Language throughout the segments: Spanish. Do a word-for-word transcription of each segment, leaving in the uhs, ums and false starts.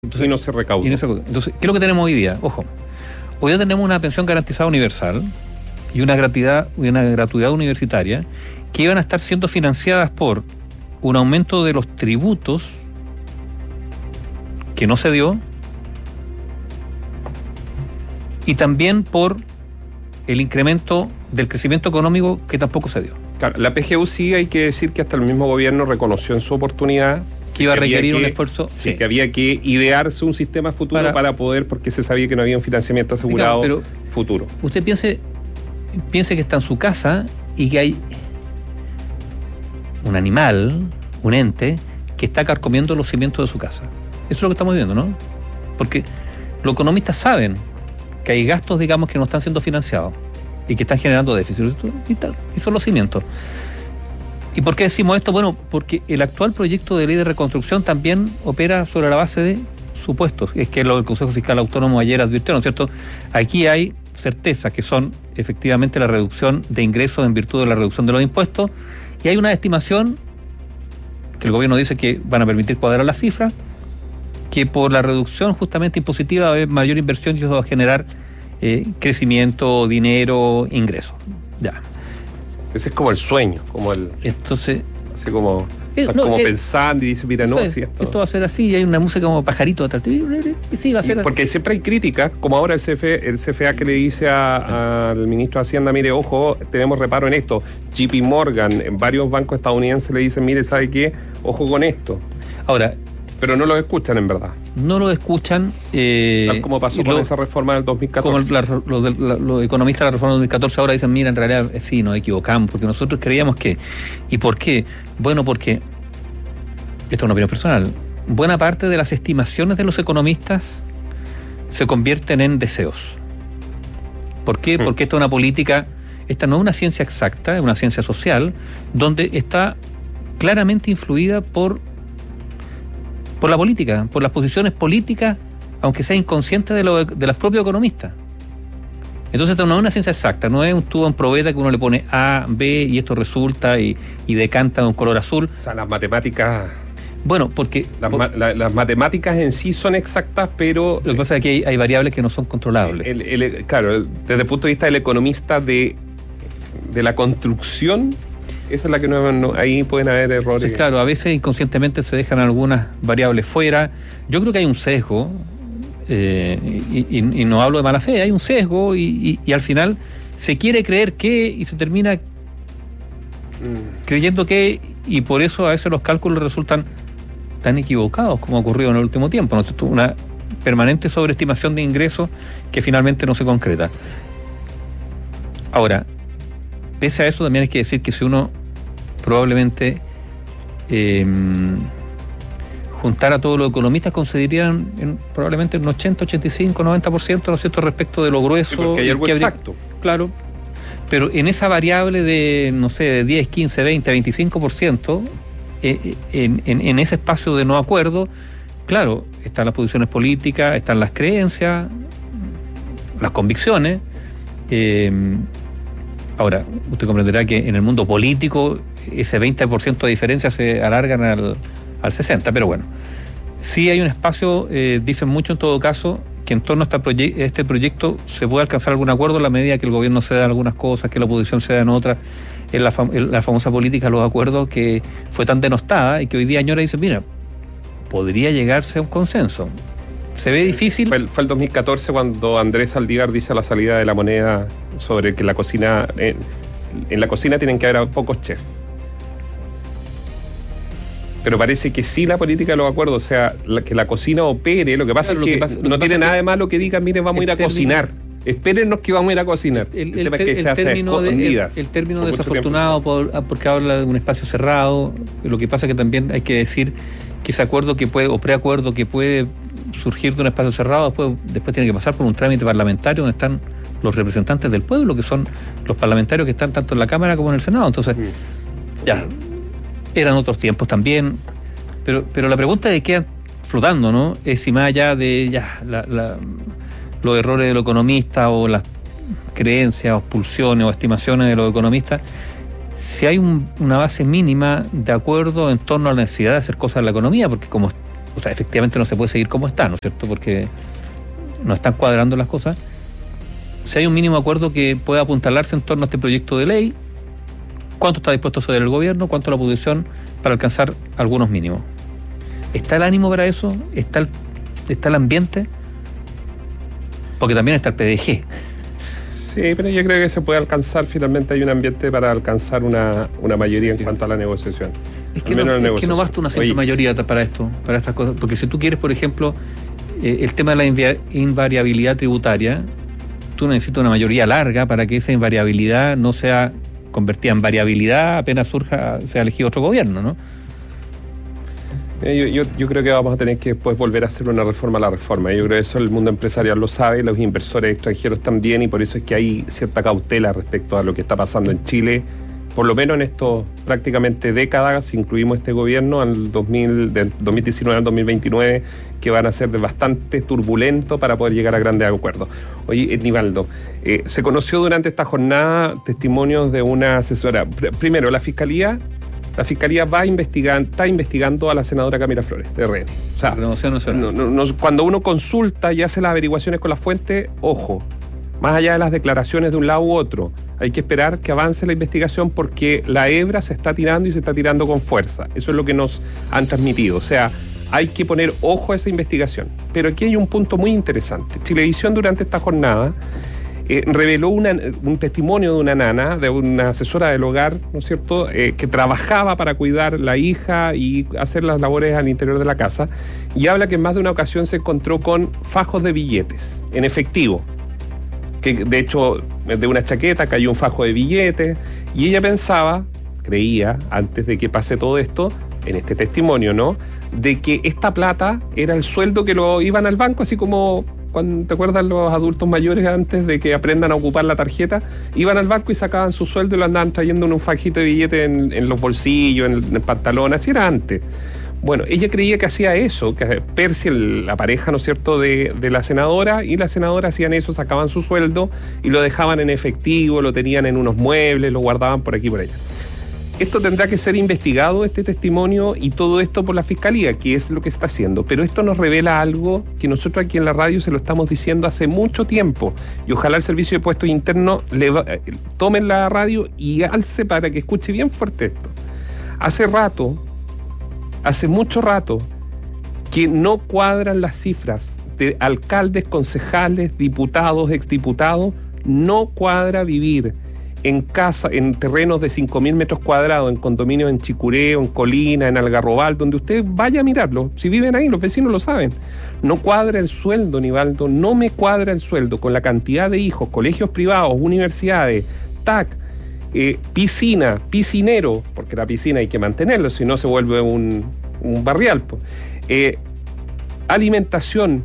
Entonces, y no se recaudó. No se recaudó. Entonces, ¿qué es lo que tenemos hoy día? Ojo, hoy día tenemos una pensión garantizada universal y una gratuidad, una gratuidad universitaria que iban a estar siendo financiadas por un aumento de los tributos que no se dio y también por el incremento del crecimiento económico que tampoco se dio. Claro, la P G U sí hay que decir que hasta el mismo gobierno reconoció en su oportunidad que iba a requerir que, un esfuerzo. Sí, sí, que había que idearse un sistema futuro para, para poder, porque se sabía que no había un financiamiento asegurado claro, pero futuro. Usted piense, piense que está en su casa y que hay un animal, un ente, que está carcomiendo los cimientos de su casa. Eso es lo que estamos viendo, ¿no? Porque los economistas saben que hay gastos, digamos, que no están siendo financiados y que están generando déficit. Y, tal, y son los cimientos. ¿Y por qué decimos esto? Bueno, porque el actual proyecto de ley de reconstrucción también opera sobre la base de supuestos. Es que lo del Consejo Fiscal Autónomo ayer advirtió, ¿no es cierto? Aquí hay certezas que son efectivamente la reducción de ingresos en virtud de la reducción de los impuestos y hay una estimación que el gobierno dice que van a permitir cuadrar las cifras, que por la reducción justamente impositiva va a haber mayor inversión y eso va a generar eh, crecimiento, dinero, ingresos. Ya. Ese es como el sueño, como el... Entonces... Así como... Eh, no, como eh, pensando y dice, mira, no, entonces, si esto... esto va a ser así y hay una música como pajarito atrás. Y sí, va a ser y porque siempre hay críticas, como ahora el, C F, el C F A que le dice al ministro de Hacienda, mire, ojo, tenemos reparo en esto. J P Morgan, en varios bancos estadounidenses le dicen, mire, ¿sabe qué? Ojo con esto. Ahora... Pero no lo escuchan en verdad. No lo escuchan. Eh, Tal como pasó con lo, esa reforma del dos mil catorce. Como la, los, de, la, los economistas de la reforma del dos mil catorce ahora dicen, mira, en realidad sí, nos equivocamos, porque nosotros creíamos que... ¿Y por qué? Bueno, porque, esto es una opinión personal, buena parte de las estimaciones de los economistas se convierten en deseos. ¿Por qué? Hmm. Porque esta es una política, esta no es una ciencia exacta, es una ciencia social, donde está claramente influida por... por la política, por las posiciones políticas, aunque sea inconsciente de, lo, de los propios economistas. Entonces esto no es una ciencia exacta, no es un tubo en probeta que uno le pone A, B y esto resulta y, y decanta de un color azul. O sea, las matemáticas... Bueno, porque... Las, por, ma, la, las matemáticas en sí son exactas, pero... Lo que pasa es que hay, hay variables que no son controlables. El, el, el, claro, desde el punto de vista del economista de, de la construcción... Esa es la que no, no, ahí pueden haber errores. Sí, claro, a veces inconscientemente se dejan algunas variables fuera. Yo creo que hay un sesgo, eh, y, y, y no hablo de mala fe, hay un sesgo y, y, y al final se quiere creer que y se termina mm. creyendo que, y por eso a veces los cálculos resultan tan equivocados como ha ocurrido en el último tiempo, ¿no? Una permanente sobreestimación de ingresos que finalmente no se concreta. Ahora, pese a eso también hay que decir que si uno probablemente eh, juntar a todos los economistas concederían en, probablemente un ochenta, ochenta y cinco, noventa por ciento, ¿no es cierto?, respecto de lo grueso. Sí, porque hay algo que exacto. Habría, claro, pero en esa variable de, no sé, de diez, quince, veinte, veinticinco por ciento, eh, en, en, en ese espacio de no acuerdo, claro, están las posiciones políticas, están las creencias, las convicciones. Eh, ahora, usted comprenderá que en el mundo político ese veinte por ciento de diferencia se alargan al, al sesenta por ciento, pero bueno, sí hay un espacio, eh, dicen mucho en todo caso, que en torno a este, proye- este proyecto se puede alcanzar algún acuerdo en la medida que el gobierno ceda algunas cosas, que la oposición ceda en otras, en la, fam- en la famosa política de los acuerdos que fue tan denostada y que hoy día Añora dice, mira, podría llegarse a un consenso. Se ve difícil. Fue el, fue el dos mil catorce cuando Andrés Saldívar dice a la salida de la moneda sobre que la cocina, en, en la cocina tienen que haber pocos chefs. Pero parece que sí la política de los acuerdos, o sea, la, que la cocina opere, lo que pasa claro, es que, que pasa, no tiene nada de malo que digan, miren, vamos a ir a término, cocinar. Espérennos que vamos a ir a cocinar. El, el, el, ter, el, término, de, el, el término desafortunado por, porque habla de un espacio cerrado. Lo que pasa es que también hay que decir que ese acuerdo que puede, o preacuerdo que puede surgir de un espacio cerrado, después, después tiene que pasar por un trámite parlamentario donde están los representantes del pueblo, que son los parlamentarios que están tanto en la Cámara como en el Senado. Entonces, mm. ya, eran otros tiempos también, pero, pero la pregunta de qué flotando, ¿no? Es si más allá de ya la, la, los errores de los economistas o las creencias o pulsiones o estimaciones de los economistas, si hay un, una base mínima de acuerdo en torno a la necesidad de hacer cosas en la economía, porque como o sea, efectivamente no se puede seguir como está, ¿no es cierto? Porque no están cuadrando las cosas. Si hay un mínimo acuerdo que pueda apuntalarse en torno a este proyecto de ley, ¿cuánto está dispuesto a ceder el gobierno? ¿Cuánto la oposición para alcanzar algunos mínimos? ¿Está el ánimo para eso? ¿Está el, está el ambiente? Porque también está el P D G. Sí, pero yo creo que se puede alcanzar, finalmente hay un ambiente para alcanzar una, una mayoría en sí. cuanto a la negociación. Es que, no, es negociación. que no basta una simple Oye. mayoría para esto, para estas cosas. Porque si tú quieres, por ejemplo, eh, el tema de la invi- invariabilidad tributaria, tú necesitas una mayoría larga para que esa invariabilidad no sea convertida en variabilidad apenas surja, sea elegido otro gobierno, ¿no? Yo, yo, yo creo que vamos a tener que después volver a hacer una reforma a la reforma. Yo creo que eso el mundo empresarial lo sabe, los inversores extranjeros también, y por eso es que hay cierta cautela respecto a lo que está pasando en Chile, por lo menos en estos prácticamente décadas, si incluimos este gobierno, al dos mil, del dos mil diecinueve al dos mil veintinueve, que van a ser de bastante turbulento para poder llegar a grandes acuerdos. Oye, Nivaldo, eh, se conoció durante esta jornada testimonios de una asesora. Primero, la Fiscalía... La Fiscalía va a investigar, está investigando a la senadora Camila Flores, de R N. O sea, no, no, no, cuando uno consulta y hace las averiguaciones con la fuente, ojo, más allá de las declaraciones de un lado u otro, hay que esperar que avance la investigación porque la hebra se está tirando y se está tirando con fuerza. Eso es lo que nos han transmitido. O sea, hay que poner ojo a esa investigación. Pero aquí hay un punto muy interesante. Chilevisión durante esta jornada Eh, reveló una, un testimonio de una nana, de una asesora del hogar, ¿no es cierto?, eh, que trabajaba para cuidar la hija y hacer las labores al interior de la casa, y habla que en más de una ocasión se encontró con fajos de billetes en efectivo, que de hecho de una chaqueta cayó un fajo de billetes, y ella pensaba, creía, antes de que pase todo esto, en este testimonio, ¿no?, de que esta plata era el sueldo que lo iban al banco, así como... Cuando, ¿te acuerdas los adultos mayores antes de que aprendan a ocupar la tarjeta? Iban al banco y sacaban su sueldo y lo andaban trayendo en un fajito de billete en, en los bolsillos, en el, en el pantalón, así era antes. Bueno, ella creía que hacía eso, que Percy, la pareja, ¿no es cierto?, de, de la senadora, y la senadora hacían eso, sacaban su sueldo y lo dejaban en efectivo, lo tenían en unos muebles, lo guardaban por aquí y por allá. Esto tendrá que ser investigado, este testimonio, y todo esto por la Fiscalía, que es lo que está haciendo. Pero esto nos revela algo que nosotros aquí en la radio se lo estamos diciendo hace mucho tiempo. Y ojalá el Servicio de Puestos Internos le va, eh, tomen la radio y alce para que escuche bien fuerte esto. Hace rato, hace mucho rato, que no cuadran las cifras de alcaldes, concejales, diputados, exdiputados. No cuadra vivir en casa, en terrenos de cinco mil metros cuadrados, en condominios en Chicureo, en Colina, en Algarrobal, donde usted vaya a mirarlo. Si viven ahí, los vecinos lo saben. No cuadra el sueldo, Nivaldo, no me cuadra el sueldo con la cantidad de hijos, colegios privados, universidades, T A C, eh, piscina, piscinero, porque la piscina hay que mantenerlo, si no se vuelve un, un barrial. Pues. Eh, alimentación,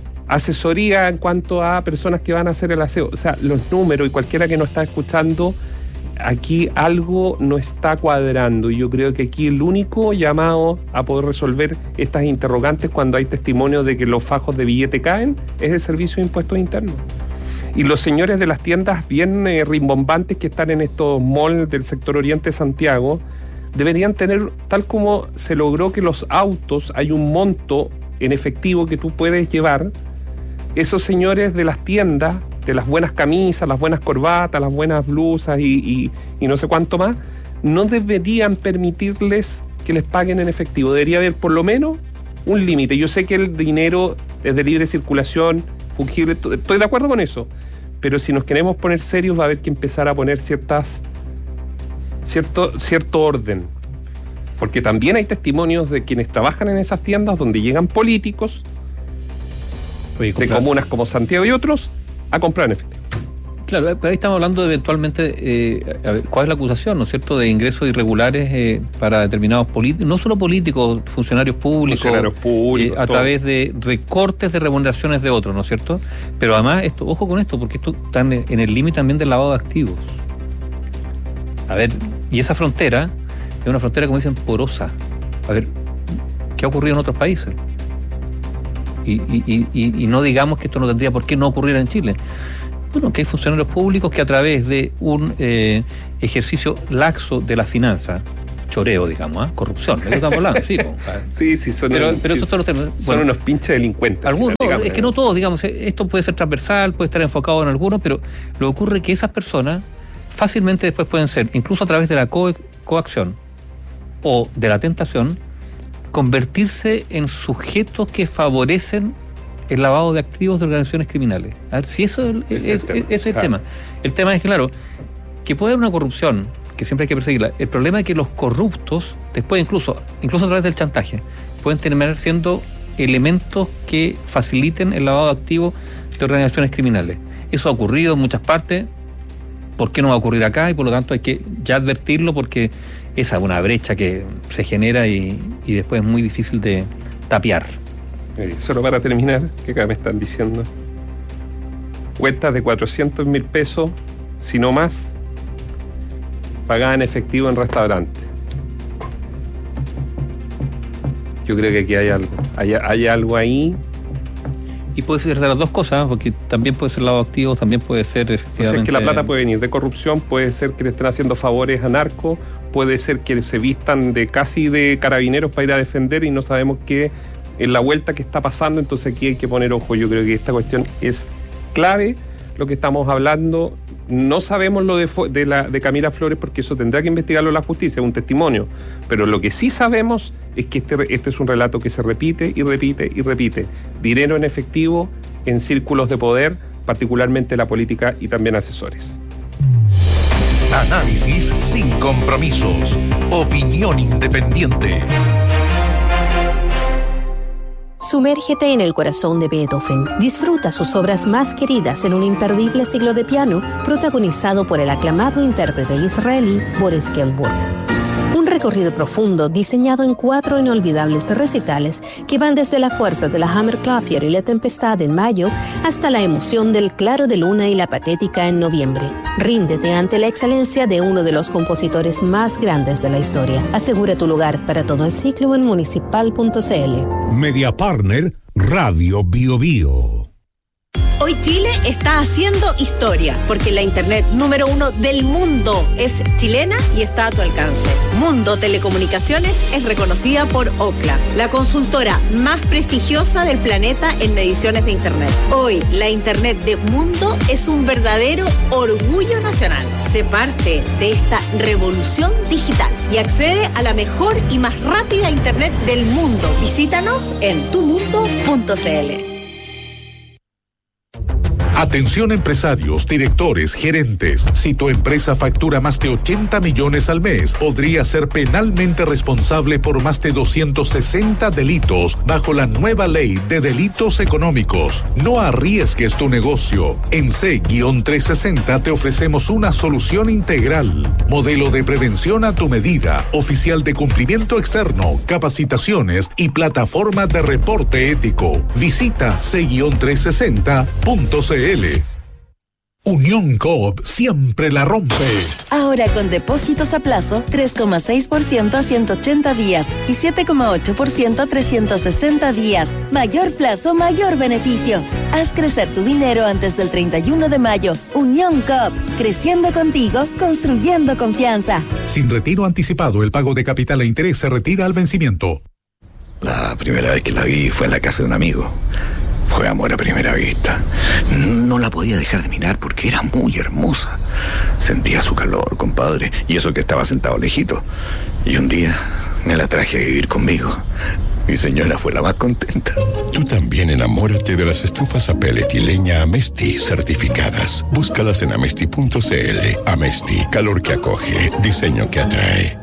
asesoría en cuanto a personas que van a hacer el aseo. O sea, los números, y cualquiera que nos está escuchando, aquí algo no está cuadrando, y yo creo que aquí el único llamado a poder resolver estas interrogantes cuando hay testimonios de que los fajos de billete caen es el Servicio de Impuestos Internos. Y los señores de las tiendas bien eh, rimbombantes que están en estos malls del sector oriente de Santiago deberían tener, tal como se logró que los autos, hay un monto en efectivo que tú puedes llevar. Esos señores de las tiendas, de las buenas camisas, las buenas corbatas, las buenas blusas y, y, y no sé cuánto más, no deberían permitirles que les paguen en efectivo. Debería haber por lo menos un límite. Yo sé que el dinero es de libre circulación, fungible, estoy de acuerdo con eso, pero si nos queremos poner serios va a haber que empezar a poner ciertas, cierto, cierto orden. Porque también hay testimonios de quienes trabajan en esas tiendas donde llegan políticos Oye, de comunas como Santiago y otros a comprar en efectivo. Claro, pero ahí estamos hablando de eventualmente, eh, a ver, ¿cuál es la acusación, no es cierto?, de ingresos irregulares eh, para determinados políticos, no solo políticos, funcionarios públicos, funcionarios públicos eh, a todo. Través de recortes de remuneraciones de otros, ¿no es cierto? Pero además, esto, ojo con esto, porque esto está en el límite también del lavado de activos. A ver, y esa frontera es una frontera, como dicen, porosa. A ver, ¿qué ha ocurrido en otros países? Y, y, y, y no digamos que esto no tendría por qué no ocurrir en Chile. Bueno, que hay funcionarios públicos que a través de un eh, ejercicio laxo de la finanza, choreo, digamos, ¿eh? Corrupción, ¿de qué estamos hablando? Sí, pues, sí, sí, son, pero, un, pero sí, esos son los temas. Son bueno, unos pinches delincuentes. Algunos, final, digamos, es que no todos, digamos, esto puede ser transversal, puede estar enfocado en algunos, pero lo que ocurre es que esas personas fácilmente después pueden ser, incluso a través de la co- coacción o de la tentación, convertirse en sujetos que favorecen el lavado de activos de organizaciones criminales. A ver, si eso es, es, es, el, tema. es el claro. tema. El tema es, claro, que puede haber una corrupción, que siempre hay que perseguirla. El problema es que los corruptos, después incluso, incluso a través del chantaje, pueden terminar siendo elementos que faciliten el lavado de activos de organizaciones criminales. Eso ha ocurrido en muchas partes. ¿Por qué no va a ocurrir acá? Y por lo tanto hay que ya advertirlo, porque esa es una brecha que se genera y, y después es muy difícil de tapiar. Eh, solo para terminar, que acá me están diciendo, cuentas de cuatrocientos mil pesos, si no más, pagadas en efectivo en restaurantes. Yo creo que aquí hay algo, hay, hay algo ahí. Y puede ser de las dos cosas, porque también puede ser lavado de activos, también puede ser efectivamente... O sea, es que la plata puede venir de corrupción, puede ser que le estén haciendo favores a narcos, puede ser que se vistan de casi de carabineros para ir a defender y no sabemos qué es la vuelta que está pasando, entonces aquí hay que poner ojo. Yo creo que esta cuestión es clave, lo que estamos hablando. No sabemos lo de, de, la, de Camila Flores, porque eso tendrá que investigarlo la justicia, es un testimonio. Pero lo que sí sabemos es que este, este es un relato que se repite y repite y repite. Dinero en efectivo en círculos de poder, particularmente la política y también asesores. Análisis sin compromisos. Opinión independiente. Sumérgete en el corazón de Beethoven. Disfruta sus obras más queridas en un imperdible siglo de piano protagonizado por el aclamado intérprete israelí Boris Gilmour. Un recorrido profundo diseñado en cuatro inolvidables recitales que van desde la fuerza de la Hammerklavier y la tempestad en mayo hasta la emoción del claro de luna y la patética en noviembre. Ríndete ante la excelencia de uno de los compositores más grandes de la historia. Asegura tu lugar para todo el ciclo en municipal punto c l. Media Partner Radio Bio Bio. Hoy Chile está haciendo historia, porque la internet número uno del mundo es chilena y está a tu alcance. Mundo Telecomunicaciones es reconocida por Ookla, la consultora más prestigiosa del planeta en mediciones de internet. Hoy, la internet de Mundo es un verdadero orgullo nacional. Sé parte de esta revolución digital y accede a la mejor y más rápida internet del mundo. Visítanos en tu mundo punto c l. Atención empresarios, directores, gerentes. Si tu empresa factura más de ochenta millones al mes, podría ser penalmente responsable por más de doscientos sesenta delitos bajo la nueva ley de delitos económicos. No arriesgues tu negocio. En C trescientos sesenta te ofrecemos una solución integral. Modelo de prevención a tu medida, oficial de cumplimiento externo, capacitaciones y plataforma de reporte ético. Visita C trescientos sesenta punto c l. Unión Coop siempre la rompe. Ahora con depósitos a plazo tres coma seis por ciento a ciento ochenta días y siete coma ocho por ciento a trescientos sesenta días. Mayor plazo, mayor beneficio. Haz crecer tu dinero antes del treinta y uno de mayo. Unión Coop, creciendo contigo, construyendo confianza. Sin retiro anticipado, el pago de capital e interés se retira al vencimiento. La primera vez que la vi fue en la casa de un amigo. Fue amor a primera vista. No la podía dejar de mirar porque era muy hermosa. Sentía su calor, compadre, y eso que estaba sentado lejito. Y un día me la traje a vivir conmigo. Mi señora fue la más contenta. Tú también enamórate de las estufas a pellet y leña Amesti certificadas. Búscalas en amesti punto c l. Amesti, calor que acoge, diseño que atrae.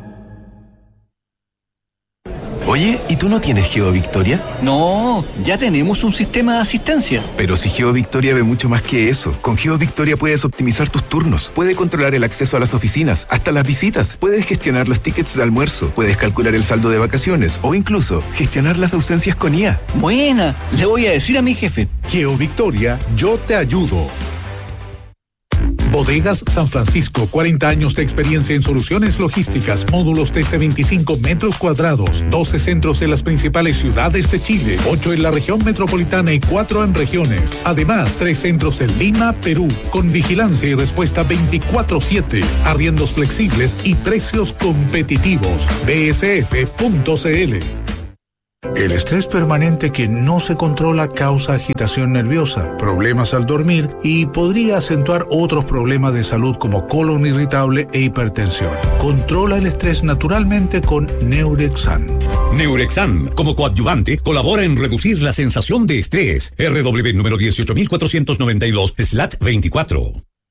Oye, ¿y tú no tienes GeoVictoria? No, ya tenemos un sistema de asistencia. Pero si GeoVictoria ve mucho más que eso. Con GeoVictoria puedes optimizar tus turnos, puedes controlar el acceso a las oficinas, hasta las visitas, puedes gestionar los tickets de almuerzo, puedes calcular el saldo de vacaciones o incluso gestionar las ausencias con I A. Buena, le voy a decir a mi jefe. GeoVictoria, yo te ayudo. Bodegas San Francisco, cuarenta años de experiencia en soluciones logísticas, módulos desde veinticinco metros cuadrados, doce centros en las principales ciudades de Chile, ocho en la región metropolitana y cuatro en regiones. Además, tres centros en Lima, Perú, con vigilancia y respuesta veinticuatro siete, arriendos flexibles y precios competitivos. B S F punto C L. El estrés permanente que no se controla causa agitación nerviosa, problemas al dormir y podría acentuar otros problemas de salud como colon irritable e hipertensión. Controla el estrés naturalmente con Neurexan. Neurexan, como coadyuvante, colabora en reducir la sensación de estrés. R W número dieciocho mil cuatrocientos noventa y dos slash veinticuatro.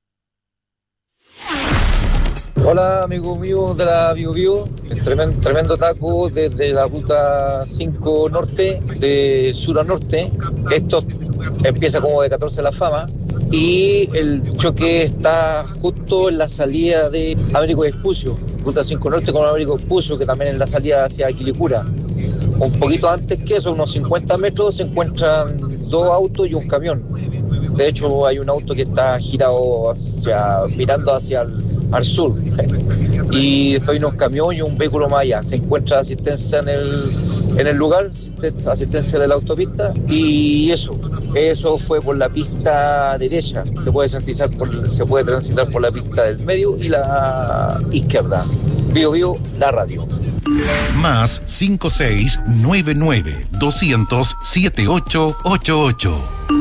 Hola amigos míos de la Bio Bio, tremendo, tremendo taco desde la ruta cinco norte, de sur a norte. Esto empieza como de catorce La Fama y el choque está justo en la salida de Américo Vespucio, ruta cinco norte con Américo Vespucio, que también es la salida hacia Quilicura. Un poquito antes que eso, unos cincuenta metros, se encuentran dos autos y un camión. De hecho hay un auto que está girado hacia, mirando hacia el al sur, y después hay unos camiones y un vehículo más allá. Se encuentra asistencia en el, en el lugar, asistencia de la autopista, y eso, eso fue por la pista derecha. Se puede transitar por, se puede transitar por la pista del medio y la izquierda. Bio Bio, la radio. Más cinco seis nueve nueve doscientos siete ocho ocho ocho.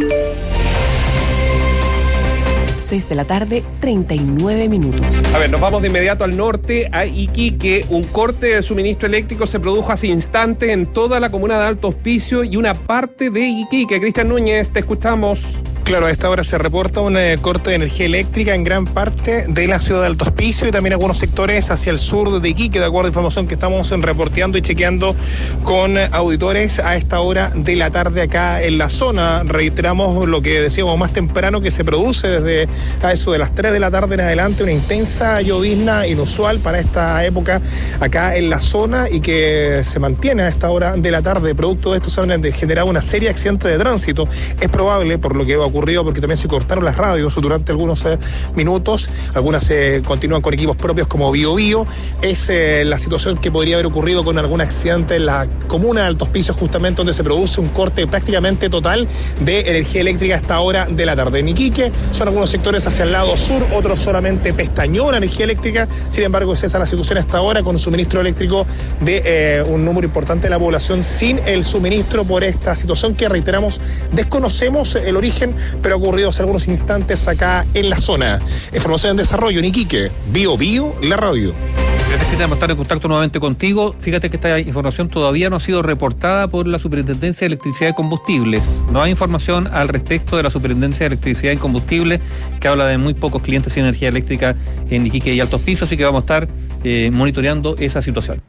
seis de la tarde, treinta y nueve minutos. A ver, nos vamos de inmediato al norte, a Iquique. Un corte de suministro eléctrico se produjo hace instantes en toda la comuna de Alto Hospicio y una parte de Iquique. Cristian Núñez, te escuchamos. Claro, a esta hora se reporta un eh, corte de energía eléctrica en gran parte de la ciudad de Alto Hospicio y también algunos sectores hacia el sur de Iquique, de acuerdo a información que estamos reporteando y chequeando con eh, auditores a esta hora de la tarde acá en la zona. Reiteramos lo que decíamos más temprano, que se produce desde a eso de las tres de la tarde en adelante una intensa llovizna inusual para esta época acá en la zona y que se mantiene a esta hora de la tarde. Producto de esto se han generado una serie de accidentes de tránsito. Es probable, por lo que va ocurrido, porque también se cortaron las radios durante algunos eh, minutos, algunas eh, continúan con equipos propios como Bio Bio. Es eh, la situación que podría haber ocurrido con algún accidente en la comuna de Alto Hospicio, justamente donde se produce un corte prácticamente total de energía eléctrica a esta hora de la tarde. En Iquique son algunos sectores hacia el lado sur, otros solamente pestañón energía eléctrica. Sin embargo, es esa la situación hasta ahora, con suministro eléctrico de eh, un número importante de la población sin el suministro por esta situación que, reiteramos, desconocemos el origen, pero ha ocurrido hace algunos instantes acá en la zona. Información en desarrollo en Iquique. Bio Bio, la radio. Gracias, Cristian, por estar en contacto nuevamente contigo. Fíjate que esta información todavía no ha sido reportada por la Superintendencia de Electricidad y Combustibles. No hay información al respecto de la Superintendencia de Electricidad y Combustibles, que habla de muy pocos clientes sin energía eléctrica en Iquique y Alto Hospicio, así que vamos a estar eh, monitoreando esa situación.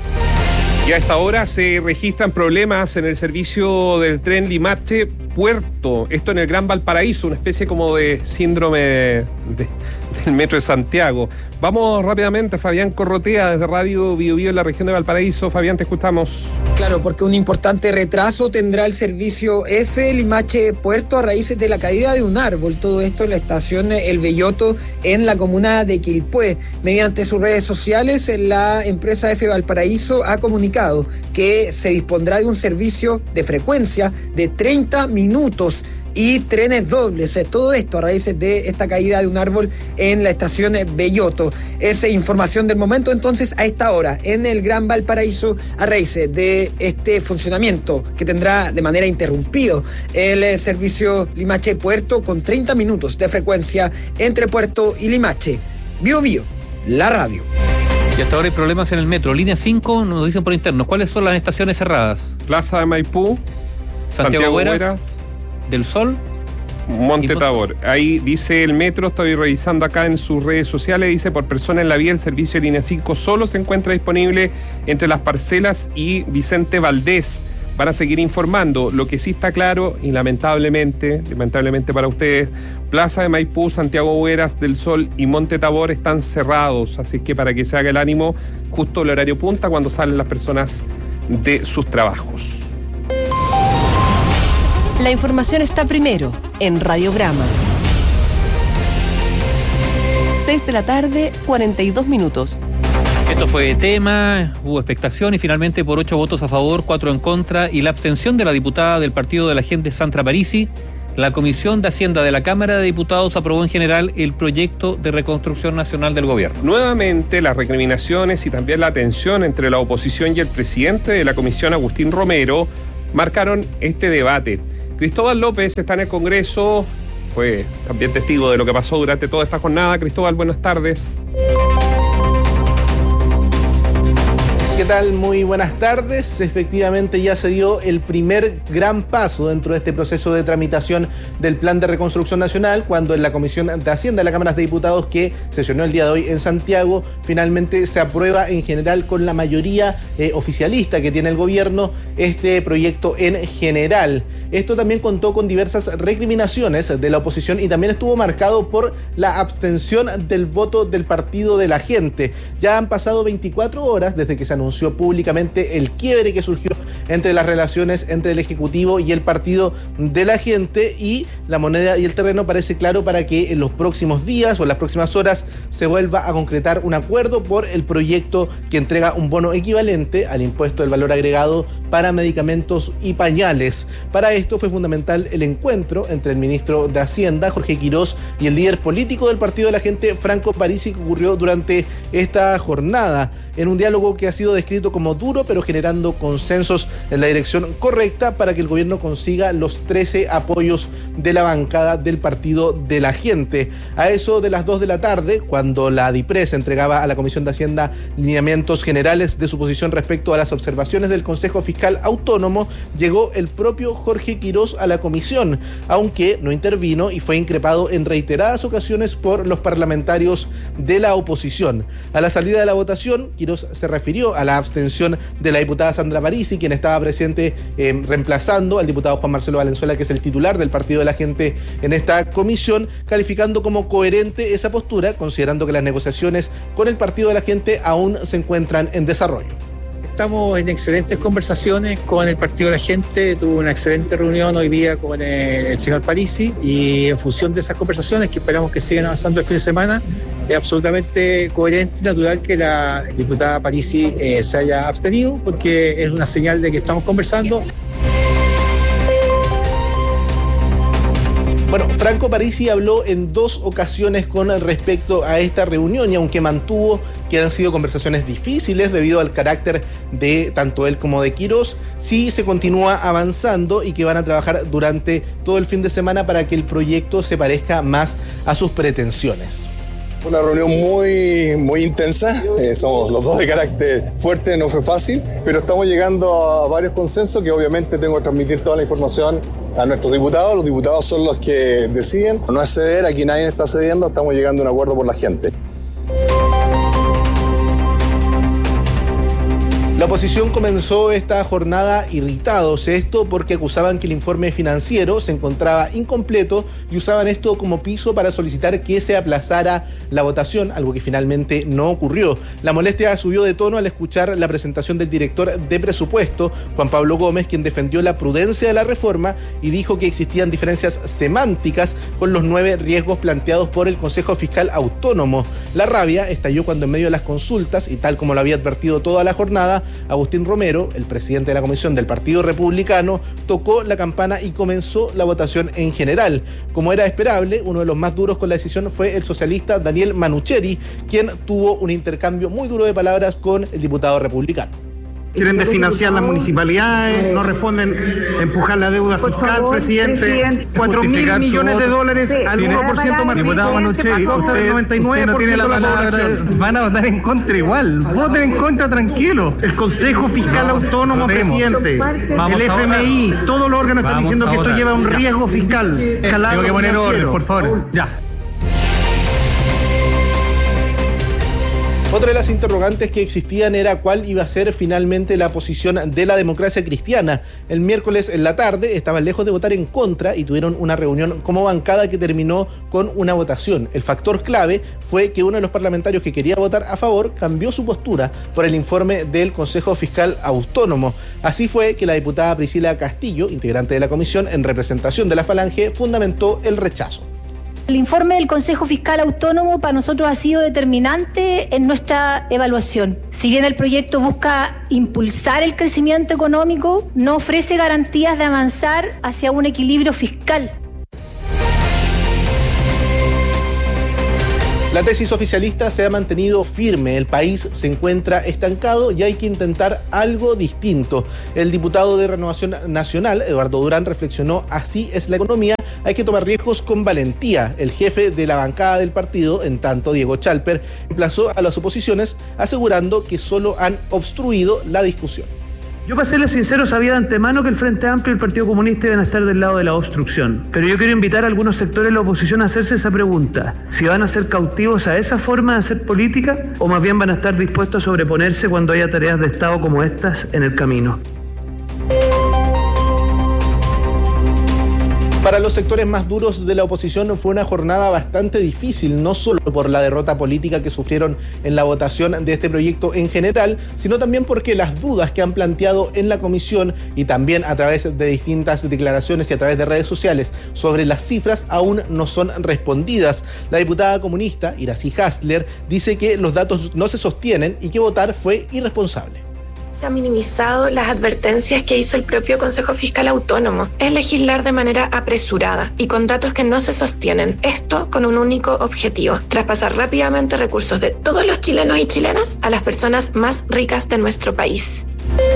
Y a esta hora se registran problemas en el servicio del tren Limache-Puerto. Esto en el Gran Valparaíso, una especie como de síndrome de, de, del metro de Santiago. Vamos rápidamente, Fabián Corrotea, desde Radio Bio Bio en la región de Valparaíso. Fabián, te escuchamos. Claro, porque un importante retraso tendrá el servicio F Limache-Puerto a raíz de la caída de un árbol. Todo esto en la estación El Belloto, en la comuna de Quilpué. Mediante sus redes sociales, la empresa F Valparaíso ha comunicado que se dispondrá de un servicio de frecuencia de treinta minutos y trenes dobles. Todo esto a raíz de esta caída de un árbol en la estación Belloto. Es información del momento entonces a esta hora en el Gran Valparaíso a raíz de este funcionamiento que tendrá de manera interrumpido el servicio Limache-Puerto con treinta minutos de frecuencia entre Puerto y Limache. Bio Bio, la radio. Y hasta ahora hay problemas en el metro. Línea cinco, nos dicen por interno. ¿Cuáles son las estaciones cerradas? Plaza de Maipú, Santiago, Santiago Hueras, Del Sol, Monte Tabor. Ahí dice el metro, estoy revisando acá en sus redes sociales, dice por persona en la vía el servicio de línea cinco solo se encuentra disponible entre Las Parcelas y Vicente Valdés. Van a seguir informando. Lo que sí está claro, y lamentablemente, lamentablemente para ustedes, Plaza de Maipú, Santiago Hueras, Del Sol y Monte Tabor están cerrados, así que para que se haga el ánimo, justo el horario punta cuando salen las personas de sus trabajos. La información está primero en Radiograma. seis de la tarde, cuarenta y dos minutos. Esto fue tema, hubo expectación y finalmente por ocho votos a favor, cuatro en contra y la abstención de la diputada del Partido de la Gente, Sandra Parisi, la Comisión de Hacienda de la Cámara de Diputados aprobó en general el proyecto de reconstrucción nacional del gobierno. Nuevamente, las recriminaciones y también la tensión entre la oposición y el presidente de la comisión, Agustín Romero, marcaron este debate. Cristóbal López está en el Congreso, fue también testigo de lo que pasó durante toda esta jornada. Cristóbal, buenas tardes. ¿Qué tal? Muy buenas tardes. Efectivamente ya se dio el primer gran paso dentro de este proceso de tramitación del Plan de Reconstrucción Nacional, cuando en la Comisión de Hacienda de la Cámara de Diputados, que sesionó el día de hoy en Santiago, finalmente se aprueba en general con la mayoría eh, oficialista que tiene el gobierno este proyecto en general. Esto también contó con diversas recriminaciones de la oposición y también estuvo marcado por la abstención del voto del Partido de la Gente. Ya han pasado veinticuatro horas desde que se anunció anunció públicamente el quiebre que surgió entre las relaciones entre el Ejecutivo y el Partido de la Gente, y la moneda y el terreno parece claro para que en los próximos días o en las próximas horas se vuelva a concretar un acuerdo por el proyecto que entrega un bono equivalente al impuesto del valor agregado para medicamentos y pañales. Para esto fue fundamental el encuentro entre el ministro de Hacienda, Jorge Quirós, y el líder político del Partido de la Gente, Franco Parisi, que ocurrió durante esta jornada, en un diálogo que ha sido descrito como duro, pero generando consensos en la dirección correcta para que el gobierno consiga los trece apoyos de la bancada del Partido de la Gente. A eso de las dos de la tarde, cuando la DIPRES entregaba a la Comisión de Hacienda lineamientos generales de su posición respecto a las observaciones del Consejo Fiscal Autónomo, llegó el propio Jorge Quirós a la comisión, aunque no intervino y fue increpado en reiteradas ocasiones por los parlamentarios de la oposición. A la salida de la votación, Quirós se refirió a la abstención de la diputada Sandra Parisi, quien estaba presente eh, reemplazando al diputado Juan Marcelo Valenzuela, que es el titular del Partido de la Gente en esta comisión, calificando como coherente esa postura, considerando que las negociaciones con el Partido de la Gente aún se encuentran en desarrollo. Estamos en excelentes conversaciones con el Partido de la Gente. Tuve una excelente reunión hoy día con el, el señor Parisi, y en función de esas conversaciones, que esperamos que sigan avanzando el fin de semana, es absolutamente coherente y natural que la diputada Parisi eh, se haya abstenido, porque es una señal de que estamos conversando. Bueno, Franco Parisi habló en dos ocasiones con respecto a esta reunión, y aunque mantuvo que han sido conversaciones difíciles debido al carácter de tanto él como de Quirós, sí se continúa avanzando y que van a trabajar durante todo el fin de semana para que el proyecto se parezca más a sus pretensiones. Una reunión muy, muy intensa, eh, somos los dos de carácter fuerte, no fue fácil, pero estamos llegando a varios consensos que obviamente tengo que transmitir toda la información a nuestros diputados. Los diputados son los que deciden, no es ceder, aquí nadie está cediendo, estamos llegando a un acuerdo por la gente. La oposición comenzó esta jornada irritados, esto porque acusaban que el informe financiero se encontraba incompleto y usaban esto como piso para solicitar que se aplazara la votación, algo que finalmente no ocurrió. La molestia subió de tono al escuchar la presentación del director de presupuesto, Juan Pablo Gómez, quien defendió la prudencia de la reforma y dijo que existían diferencias semánticas con los nueve riesgos planteados por el Consejo Fiscal Autónomo. La rabia estalló cuando, en medio de las consultas, y tal como lo había advertido toda la jornada, Agustín Romero, el presidente de la comisión del Partido Republicano, tocó la campana y comenzó la votación en general. Como era esperable, uno de los más duros con la decisión fue el socialista Daniel Manucheri, quien tuvo un intercambio muy duro de palabras con el diputado republicano. Quieren desfinanciar las municipalidades, no responden a empujar la deuda fiscal, favor, presidente. presidente. Cuatro mil millones de dólares sí, al uno por ciento más. Diputado Manucheri, usted, noventa y nueve por ciento usted no tiene la palabra. Van a votar en contra igual. Voten en contra tranquilo. El Consejo Fiscal Vamos, Autónomo, presidente. El F M I, todos los órganos están diciendo que esto lleva un riesgo fiscal. Tengo que poner orden, por favor. Ya. Otra de las interrogantes que existían era cuál iba a ser finalmente la posición de la Democracia Cristiana. El miércoles en la tarde estaban lejos de votar en contra y tuvieron una reunión como bancada que terminó con una votación. El factor clave fue que uno de los parlamentarios que quería votar a favor cambió su postura por el informe del Consejo Fiscal Autónomo. Así fue que la diputada Priscila Castillo, integrante de la comisión en representación de la Falange, fundamentó el rechazo. El informe del Consejo Fiscal Autónomo para nosotros ha sido determinante en nuestra evaluación. Si bien el proyecto busca impulsar el crecimiento económico, no ofrece garantías de avanzar hacia un equilibrio fiscal. La tesis oficialista se ha mantenido firme, el país se encuentra estancado y hay que intentar algo distinto. El diputado de Renovación Nacional, Eduardo Durán, reflexionó: así es la economía, hay que tomar riesgos con valentía. El jefe de la bancada del partido, en tanto, Diego Chalper, emplazó a las oposiciones asegurando que solo han obstruido la discusión. Yo, para serles sincero, sabía de antemano que el Frente Amplio y el Partido Comunista iban a estar del lado de la obstrucción. Pero yo quiero invitar a algunos sectores de la oposición a hacerse esa pregunta. Si van a ser cautivos a esa forma de hacer política o más bien van a estar dispuestos a sobreponerse cuando haya tareas de Estado como estas en el camino. Para los sectores más duros de la oposición fue una jornada bastante difícil, no solo por la derrota política que sufrieron en la votación de este proyecto en general, sino también porque las dudas que han planteado en la comisión y también a través de distintas declaraciones y a través de redes sociales sobre las cifras aún no son respondidas. La diputada comunista, Iracy Hasler, dice que los datos no se sostienen y que votar fue irresponsable. Se han minimizado las advertencias que hizo el propio Consejo Fiscal Autónomo. Es legislar de manera apresurada y con datos que no se sostienen. Esto con un único objetivo: traspasar rápidamente recursos de todos los chilenos y chilenas a las personas más ricas de nuestro país.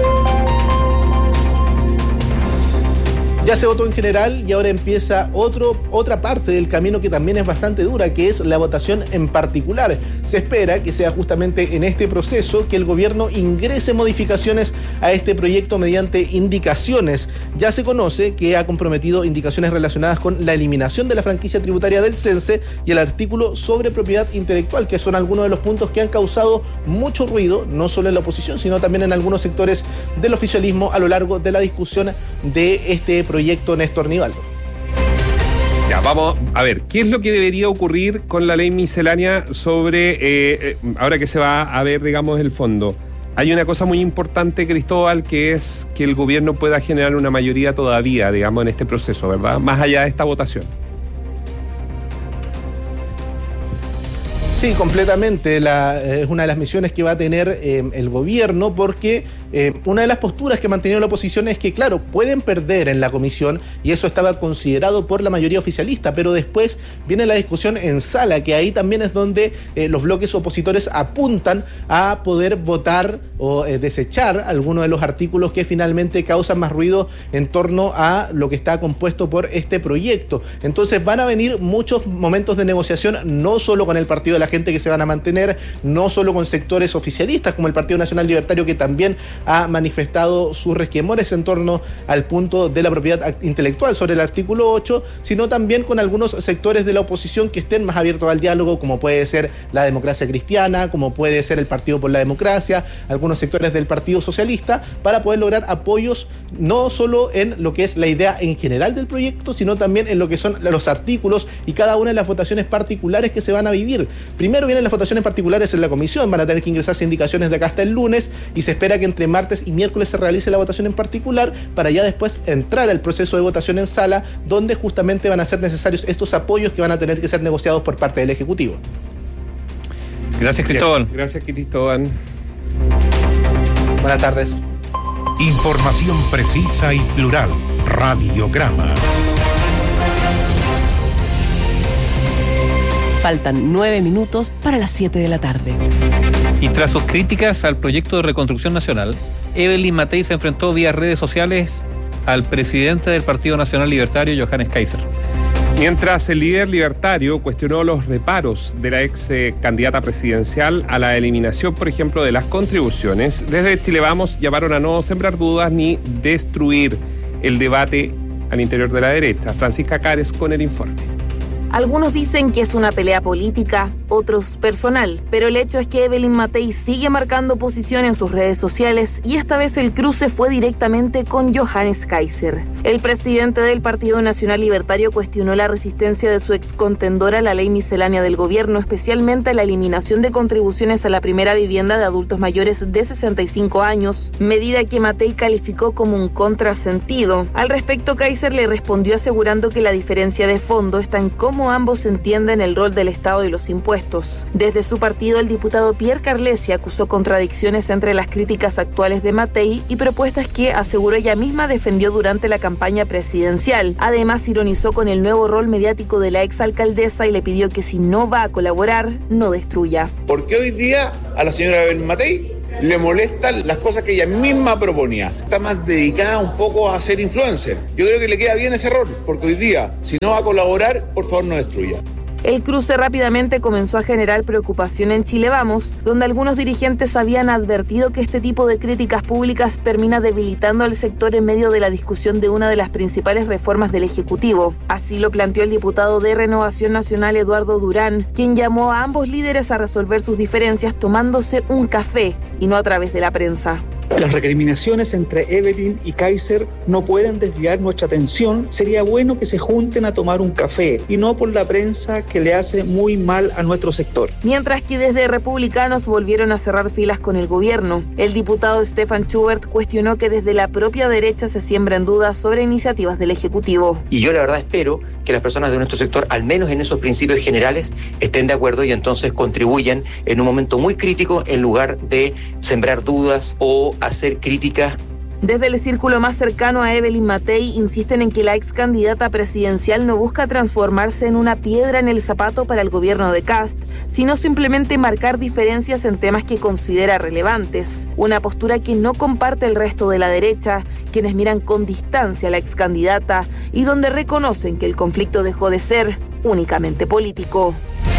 Ya se votó en general y ahora empieza otro, otra parte del camino que también es bastante dura, que es la votación en particular. Se espera que sea justamente en este proceso que el gobierno ingrese modificaciones a este proyecto mediante indicaciones. Ya se conoce que ha comprometido indicaciones relacionadas con la eliminación de la franquicia tributaria del CENSE y el artículo sobre propiedad intelectual, que son algunos de los puntos que han causado mucho ruido, no solo en la oposición, sino también en algunos sectores del oficialismo a lo largo de la discusión de este proyecto Néstor Nivaldo. Ya, vamos a ver, ¿qué es lo que debería ocurrir con la ley miscelánea sobre, eh, ahora que se va a ver, digamos, el fondo? Hay una cosa muy importante, Cristóbal, que es que el gobierno pueda generar una mayoría todavía, digamos, en este proceso, ¿verdad? Más allá de esta votación. Sí, completamente. La, eh, es una de las misiones que va a tener eh, el gobierno, porque eh, una de las posturas que ha mantenido la oposición es que, claro, pueden perder en la comisión y eso estaba considerado por la mayoría oficialista, pero después viene la discusión en sala, que ahí también es donde eh, los bloques opositores apuntan a poder votar o eh, desechar algunos de los artículos que finalmente causan más ruido en torno a lo que está compuesto por este proyecto. Entonces van a venir muchos momentos de negociación, no solo con el Partido de la Gente, que se van a mantener, no solo con sectores oficialistas como el Partido Nacional Libertario, que también ha manifestado sus resquemores en torno al punto de la propiedad intelectual sobre el artículo ocho, sino también con algunos sectores de la oposición que estén más abiertos al diálogo, como puede ser la Democracia Cristiana, como puede ser el Partido por la Democracia, algunos sectores del Partido Socialista, para poder lograr apoyos no solo en lo que es la idea en general del proyecto, sino también en lo que son los artículos y cada una de las votaciones particulares que se van a vivir. Primero vienen las votaciones particulares en la comisión, van a tener que ingresarse indicaciones de acá hasta el lunes y se espera que entre martes y miércoles se realice la votación en particular para ya después entrar al proceso de votación en sala, donde justamente van a ser necesarios estos apoyos que van a tener que ser negociados por parte del Ejecutivo. Gracias, Cristóbal. Gracias, Cristóbal. Buenas tardes. Información precisa y plural. Radiograma. Faltan nueve minutos para las siete de la tarde. Y tras sus críticas al proyecto de reconstrucción nacional, Evelyn Matei se enfrentó vía redes sociales al presidente del Partido Nacional Libertario, Johannes Kaiser. Mientras el líder libertario cuestionó los reparos de la ex eh, candidata presidencial a la eliminación, por ejemplo, de las contribuciones, desde Chile Vamos llamaron a no sembrar dudas ni destruir el debate al interior de la derecha. Francisca Cares con el informe. Algunos dicen que es una pelea política, otros personal, pero el hecho es que Evelyn Matei sigue marcando posición en sus redes sociales y esta vez el cruce fue directamente con Johannes Kaiser. El presidente del Partido Nacional Libertario cuestionó la resistencia de su ex contendora a la ley miscelánea del gobierno, especialmente a la eliminación de contribuciones a la primera vivienda de adultos mayores de sesenta y cinco años, medida que Matei calificó como un contrasentido. Al respecto, Kaiser le respondió asegurando que la diferencia de fondo está en cómo cómo ambos entienden el rol del Estado y los impuestos. Desde su partido, el diputado Pierre Carlesi acusó contradicciones entre las críticas actuales de Matei y propuestas que, aseguró ella misma, defendió durante la campaña presidencial. Además, ironizó con el nuevo rol mediático de la exalcaldesa y le pidió que si no va a colaborar, no destruya. Porque hoy día a la señora Evelyn Matei le molestan las cosas que ella misma proponía. Está más dedicada un poco a ser influencer. Yo creo que le queda bien ese rol, porque hoy día, si no va a colaborar, por favor no destruya. El cruce rápidamente comenzó a generar preocupación en Chile Vamos, donde algunos dirigentes habían advertido que este tipo de críticas públicas termina debilitando al sector en medio de la discusión de una de las principales reformas del Ejecutivo. Así lo planteó el diputado de Renovación Nacional, Eduardo Durán, quien llamó a ambos líderes a resolver sus diferencias tomándose un café y no a través de la prensa. Las recriminaciones entre Evelyn y Kaiser no pueden desviar nuestra atención. Sería bueno que se junten a tomar un café y no por la prensa que le hace muy mal a nuestro sector. Mientras que desde Republicanos volvieron a cerrar filas con el gobierno. El diputado Stefan Schubert cuestionó que desde la propia derecha se siembran dudas sobre iniciativas del Ejecutivo. Y yo la verdad espero que las personas de nuestro sector, al menos en esos principios generales, estén de acuerdo y entonces contribuyan en un momento muy crítico en lugar de sembrar dudas o hacer críticas. Desde el círculo más cercano a Evelyn Matei insisten en que la ex candidata presidencial no busca transformarse en una piedra en el zapato para el gobierno de Kast, sino simplemente marcar diferencias en temas que considera relevantes. Una postura que no comparte el resto de la derecha, quienes miran con distancia a la ex candidata y donde reconocen que el conflicto dejó de ser únicamente político.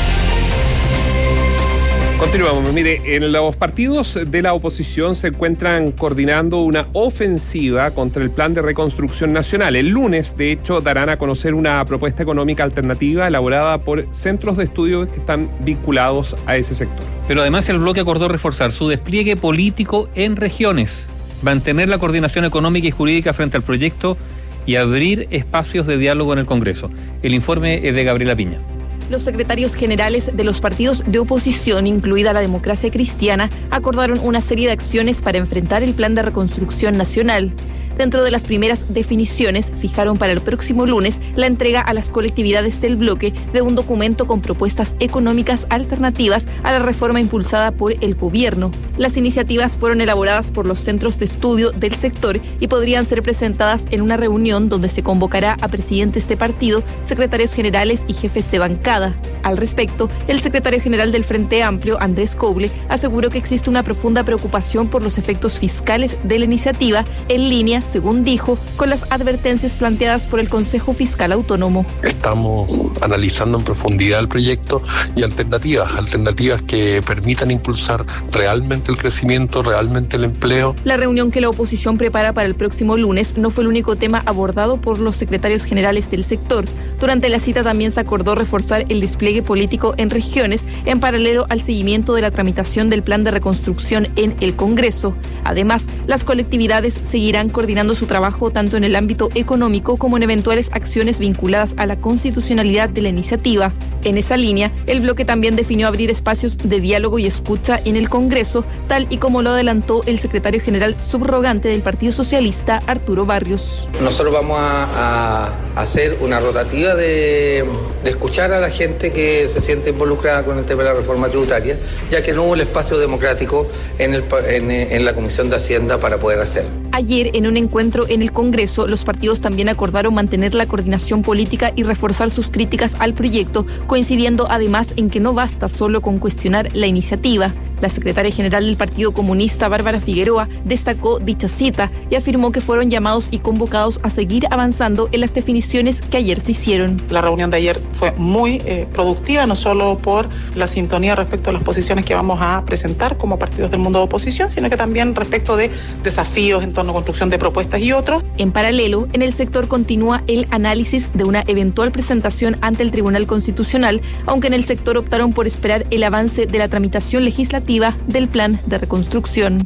Continuamos. Mire, en los partidos de la oposición se encuentran coordinando una ofensiva contra el Plan de Reconstrucción Nacional. El lunes, de hecho, darán a conocer una propuesta económica alternativa elaborada por centros de estudio que están vinculados a ese sector. Pero además el bloque acordó reforzar su despliegue político en regiones, mantener la coordinación económica y jurídica frente al proyecto y abrir espacios de diálogo en el Congreso. El informe es de Gabriela Piña. Los secretarios generales de los partidos de oposición, incluida la Democracia Cristiana, acordaron una serie de acciones para enfrentar el Plan de Reconstrucción Nacional. Dentro de las primeras definiciones, fijaron para el próximo lunes la entrega a las colectividades del bloque de un documento con propuestas económicas alternativas a la reforma impulsada por el gobierno. Las iniciativas fueron elaboradas por los centros de estudio del sector y podrían ser presentadas en una reunión donde se convocará a presidentes de partido, secretarios generales y jefes de bancada. Al respecto, el secretario general del Frente Amplio, Andrés Coble, aseguró que existe una profunda preocupación por los efectos fiscales de la iniciativa, en línea, según dijo, con las advertencias planteadas por el Consejo Fiscal Autónomo. Estamos analizando en profundidad el proyecto y alternativas, alternativas que permitan impulsar realmente el crecimiento, realmente el empleo. La reunión que la oposición prepara para el próximo lunes no fue el único tema abordado por los secretarios generales del sector. Durante la cita también se acordó reforzar el despliegue político en regiones en paralelo al seguimiento de la tramitación del Plan de Reconstrucción en el Congreso. Además, las colectividades seguirán coordinando su trabajo tanto en el ámbito económico como en eventuales acciones vinculadas a la constitucionalidad de la iniciativa. En esa línea, el bloque también definió abrir espacios de diálogo y escucha en el Congreso, tal y como lo adelantó el secretario general subrogante del Partido Socialista, Arturo Barrios. Nosotros vamos a, a hacer una rotativa de, de escuchar a la gente que se siente involucrada con el tema de la reforma tributaria, ya que no hubo el espacio democrático en, el, en, en la Comisión de Hacienda para poder hacerlo. Ayer, en un encuentro en el Congreso, los partidos también acordaron mantener la coordinación política y reforzar sus críticas al proyecto, coincidiendo además en que no basta solo con cuestionar la iniciativa. La secretaria general del Partido Comunista, Bárbara Figueroa, destacó dicha cita y afirmó que fueron llamados y convocados a seguir avanzando en las definiciones que ayer se hicieron. La reunión de ayer fue muy eh, productiva, no solo por la sintonía respecto a las posiciones que vamos a presentar como partidos del mundo de oposición, sino que también respecto de desafíos en torno a construcción de propuestas y otros. En paralelo, en el sector continúa el análisis de una eventual presentación ante el Tribunal Constitucional, aunque en el sector optaron por esperar el avance de la tramitación legislativa del Plan de Reconstrucción.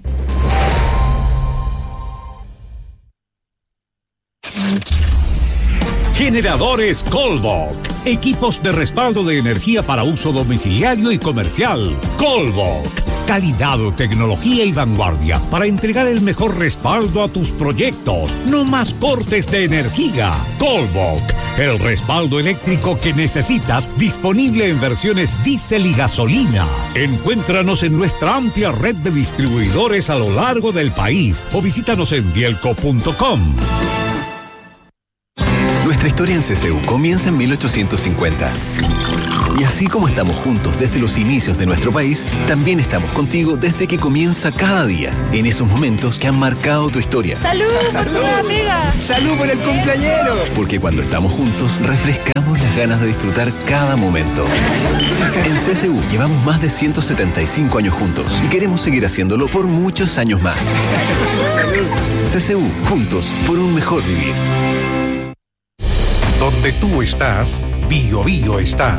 Generadores Colbok. Equipos de respaldo de energía para uso domiciliario y comercial. Colbok. Calidad, tecnología y vanguardia para entregar el mejor respaldo a tus proyectos. No más cortes de energía. Colbok, el respaldo eléctrico que necesitas, disponible en versiones diésel y gasolina. Encuéntranos en nuestra amplia red de distribuidores a lo largo del país o visítanos en bielco punto com. Nuestra historia en C C U comienza en mil ochocientos cincuenta. Y así como estamos juntos desde los inicios de nuestro país, también estamos contigo desde que comienza cada día, en esos momentos que han marcado tu historia. ¡Salud por tu nueva pega! ¡Salud por el cumpleañero! Porque cuando estamos juntos, refrescamos las ganas de disfrutar cada momento. En C C U llevamos más de ciento setenta y cinco años juntos y queremos seguir haciéndolo por muchos años más. ¡Salud! C C U, juntos por un mejor vivir. Donde tú estás, Bio Bio está.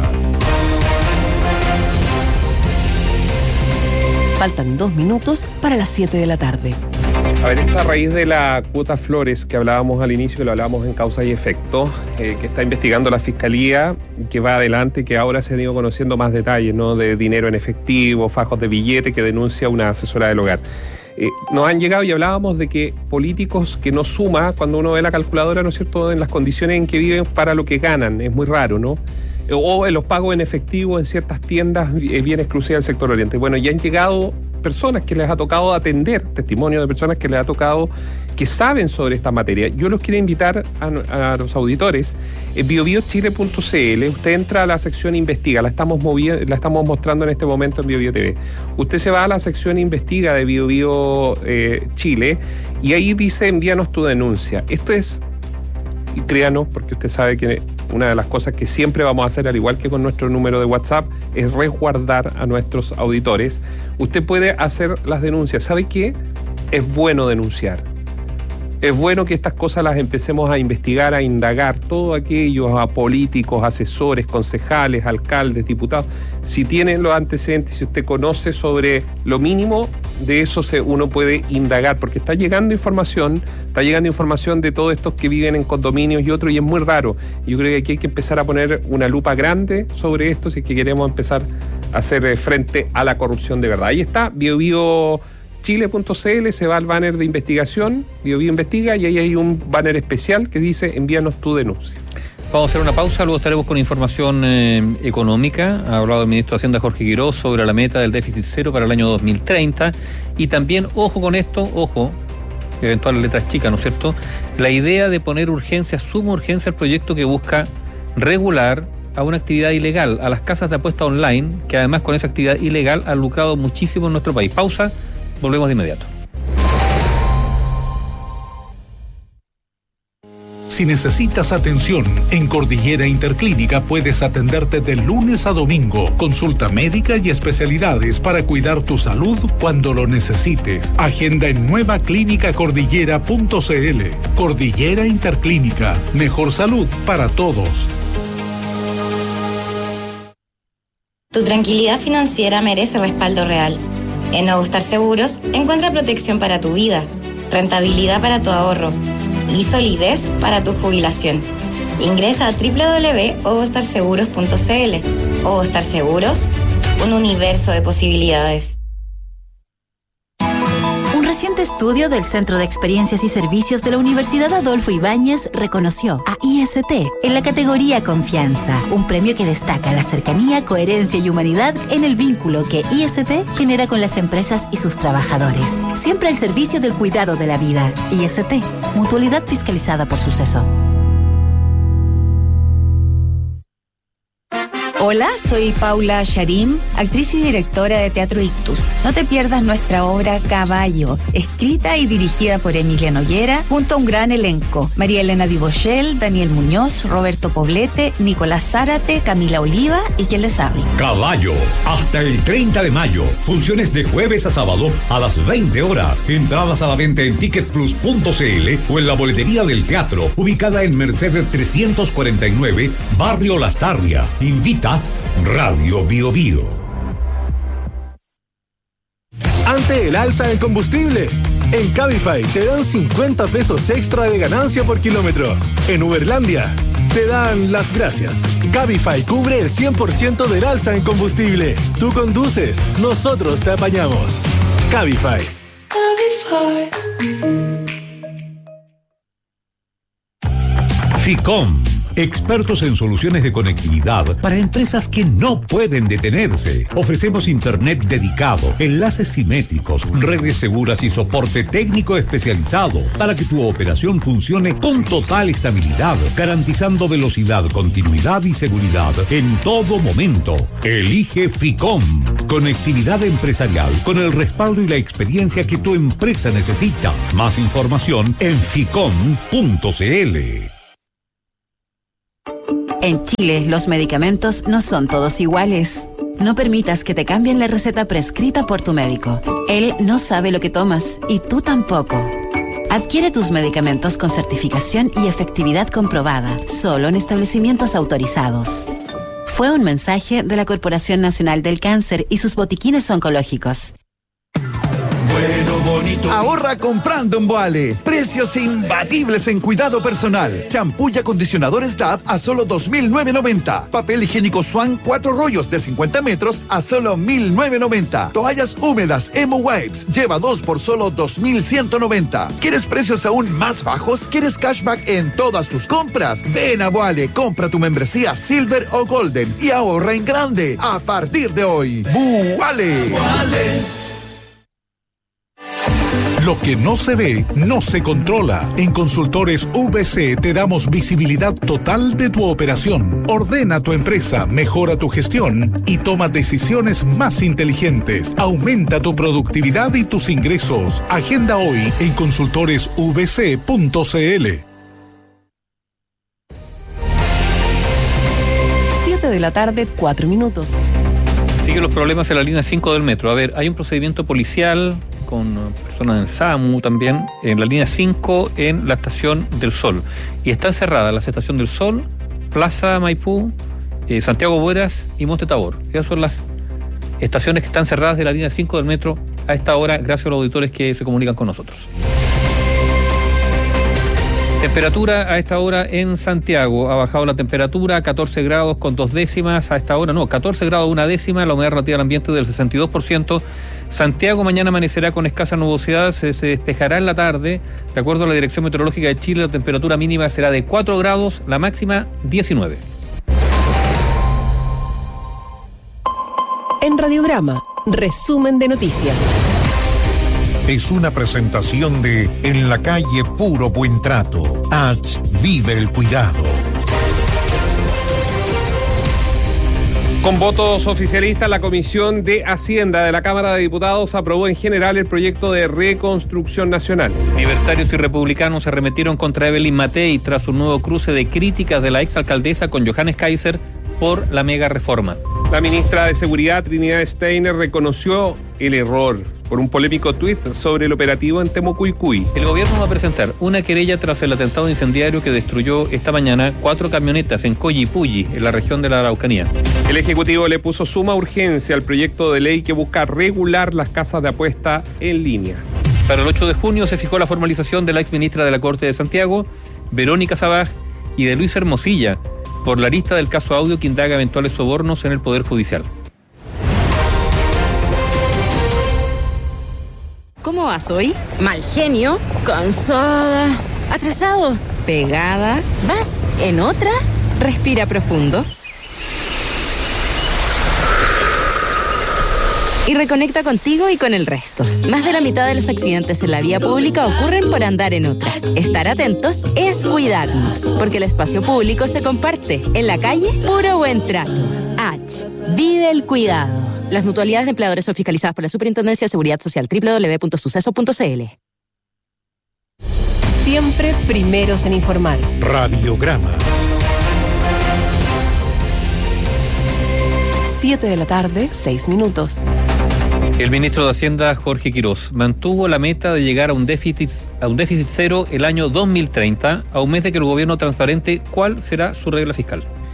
Faltan dos minutos para las siete de la tarde. A ver, esta raíz de la cuota Flores que hablábamos al inicio, que lo hablábamos en Causa y Efecto, eh, que está investigando la Fiscalía, que va adelante, que ahora se han ido conociendo más detalles, ¿no? De dinero en efectivo, fajos de billete que denuncia una asesora del hogar. Eh, nos han llegado y hablábamos de que políticos que no suma, cuando uno ve la calculadora, ¿no es cierto?, en las condiciones en que viven para lo que ganan, es muy raro, ¿no? O en los pagos en efectivo en ciertas tiendas bien exclusivas del sector oriente. Bueno, ya han llegado personas que les ha tocado atender, testimonio de personas que les ha tocado, que saben sobre esta materia. Yo los quiero invitar a, a los auditores en bio bio chile punto c l. Usted entra a la sección Investiga, la estamos moviendo, la estamos mostrando en este momento en BioBio T V. Usted se va a la sección Investiga de BioBio eh, Chile y ahí dice envíanos tu denuncia. Esto es, y créanos, porque usted sabe que una de las cosas que siempre vamos a hacer, al igual que con nuestro número de WhatsApp, es resguardar a nuestros auditores. Usted puede hacer las denuncias. ¿Sabe qué? Es bueno denunciar. Es bueno que estas cosas las empecemos a investigar, a indagar, todos aquellos a políticos, asesores, concejales, alcaldes, diputados. Si tienen los antecedentes, si usted conoce sobre lo mínimo, de eso se, uno puede indagar, porque está llegando información, está llegando información de todos estos que viven en condominios y otros, y es muy raro. Yo creo que aquí hay que empezar a poner una lupa grande sobre esto si es que queremos empezar a hacer frente a la corrupción de verdad. Ahí está, bio bio chile punto c l, se va al banner de investigación, BioBio Investiga, y ahí hay un banner especial que dice envíanos tu denuncia. Vamos a hacer una pausa, luego estaremos con información eh, económica. Ha hablado el ministro de Hacienda Jorge Quiroz sobre la meta del déficit cero para el año dos mil treinta. Y también, ojo con esto, ojo, eventuales letras chicas, ¿no es cierto? La idea de poner urgencia, suma urgencia al proyecto que busca regular a una actividad ilegal, a las casas de apuesta online, que además con esa actividad ilegal han lucrado muchísimo en nuestro país. Pausa, volvemos de inmediato. Si necesitas atención, en Cordillera Interclínica puedes atenderte de lunes a domingo. Consulta médica y especialidades para cuidar tu salud cuando lo necesites. Agenda en nueva clínica cordillera punto c l. Cordillera Interclínica. Mejor salud para todos. Tu tranquilidad financiera merece respaldo real. En Nuevo Star Seguros encuentra protección para tu vida, rentabilidad para tu ahorro y solidez para tu jubilación. Ingresa a doble u doble u doble u punto ovostar seguros punto c l. Ovostar Seguros, un universo de posibilidades. Un reciente estudio del Centro de Experiencias y Servicios de la Universidad Adolfo Ibáñez reconoció a I S T en la categoría Confianza, un premio que destaca la cercanía, coherencia y humanidad en el vínculo que I S T genera con las empresas y sus trabajadores. Siempre al servicio del cuidado de la vida. I S T, mutualidad fiscalizada por Suceso. Hola, soy Paula Sharim, actriz y directora de Teatro Ictus. No te pierdas nuestra obra Caballo, escrita y dirigida por Emilia Noguera, junto a un gran elenco. María Elena Dibochel, Daniel Muñoz, Roberto Poblete, Nicolás Zárate, Camila Oliva y quien les habla. Caballo, hasta el treinta de mayo. Funciones de jueves a sábado a las veinte horas. Entradas a la venta en ticket plus punto c l o en la boletería del teatro, ubicada en Mercedes trescientos cuarenta y nueve, Barrio Las Tarrias. Invita Radio Bio Bio. Ante el alza del combustible, en Cabify te dan cincuenta pesos extra de ganancia por kilómetro. En Uberlandia, te dan las gracias. Cabify cubre el cien por ciento del alza en combustible. Tú conduces, nosotros te apañamos. Cabify. Cabify. Ficom, expertos en soluciones de conectividad para empresas que no pueden detenerse. Ofrecemos internet dedicado, enlaces simétricos, redes seguras y soporte técnico especializado para que tu operación funcione con total estabilidad, garantizando velocidad, continuidad y seguridad en todo momento. Elige Ficom, conectividad empresarial con el respaldo y la experiencia que tu empresa necesita. Más información en ficom punto cl. En Chile, los medicamentos no son todos iguales. No permitas que te cambien la receta prescrita por tu médico. Él no sabe lo que tomas y tú tampoco. Adquiere tus medicamentos con certificación y efectividad comprobada, solo en establecimientos autorizados. Fue un mensaje de la Corporación Nacional del Cáncer y sus botiquines oncológicos. Bueno, bonito. Ahorra comprando en Boale. Precios imbatibles en cuidado personal. Champú y acondicionadores D A V a solo dos mil novecientos noventa. Papel higiénico Swan cuatro rollos de cincuenta metros a solo mil novecientos noventa. Toallas húmedas Emo Wipes. Lleva dos por solo dos mil ciento noventa. ¿Quieres precios aún más bajos? ¿Quieres cashback en todas tus compras? Ven a Boale, compra tu membresía Silver o Golden y ahorra en grande a partir de hoy. Boale. Boale. Lo que no se ve, no se controla. En Consultores V C te damos visibilidad total de tu operación. Ordena tu empresa, mejora tu gestión y toma decisiones más inteligentes. Aumenta tu productividad y tus ingresos. Agenda hoy en consultores v c punto c l. siete de la tarde, cuatro minutos. Siguen los problemas en la línea cinco del metro. A ver, hay un procedimiento policial con personas del SAMU también, en la línea cinco en la Estación del Sol. Y están cerradas la Estación del Sol, Plaza Maipú, eh, Santiago Bueras y Monte Tabor. Esas son las estaciones que están cerradas de la línea cinco del metro a esta hora, gracias a los auditores que se comunican con nosotros. Temperatura a esta hora en Santiago. Ha bajado la temperatura a catorce grados con dos décimas a esta hora. No, catorce grados una décima. La humedad relativa al ambiente del sesenta y dos por ciento. Santiago mañana amanecerá con escasa nubosidad. Se, se despejará en la tarde. De acuerdo a la Dirección Meteorológica de Chile, la temperatura mínima será de cuatro grados, la máxima diecinueve. En Radiograma, resumen de noticias. Es una presentación de En la calle Puro Buen Trato. H. Vive el cuidado. Con votos oficialistas, la Comisión de Hacienda de la Cámara de Diputados aprobó en general el proyecto de reconstrucción nacional. Libertarios y republicanos se arremetieron contra Evelyn Matei tras un nuevo cruce de críticas de la exalcaldesa con Johannes Kaiser por la mega reforma. La ministra de Seguridad, Trinidad Steiner, reconoció el error por un polémico tuit sobre el operativo en Temucuicui. El gobierno va a presentar una querella tras el atentado incendiario que destruyó esta mañana cuatro camionetas en Collipulli, en la región de la Araucanía. El Ejecutivo le puso suma urgencia al proyecto de ley que busca regular las casas de apuesta en línea. Para el ocho de junio se fijó la formalización de la exministra de la Corte de Santiago, Verónica Sabaj, y de Luis Hermosilla, por la lista del caso Audio que indaga eventuales sobornos en el Poder Judicial. ¿Cómo vas hoy? Mal genio, cansada, atrasado, pegada. ¿Vas en otra? Respira profundo. Y reconecta contigo y con el resto. Más de la mitad de los accidentes en la vía pública ocurren por andar en otra. Estar atentos es cuidarnos, porque el espacio público se comparte. En la calle, puro buen trato. H. Vive el cuidado. Las mutualidades de empleadores son fiscalizadas por la Superintendencia de Seguridad Social. doble u doble u doble u punto suceso punto c l. Siempre primeros en informar. Radiograma. siete de la tarde, seis minutos. El ministro de Hacienda, Jorge Quirós, mantuvo la meta de llegar a un déficit, a un déficit cero el año dos mil treinta, a un mes de que el gobierno transparente cuál será su regla fiscal.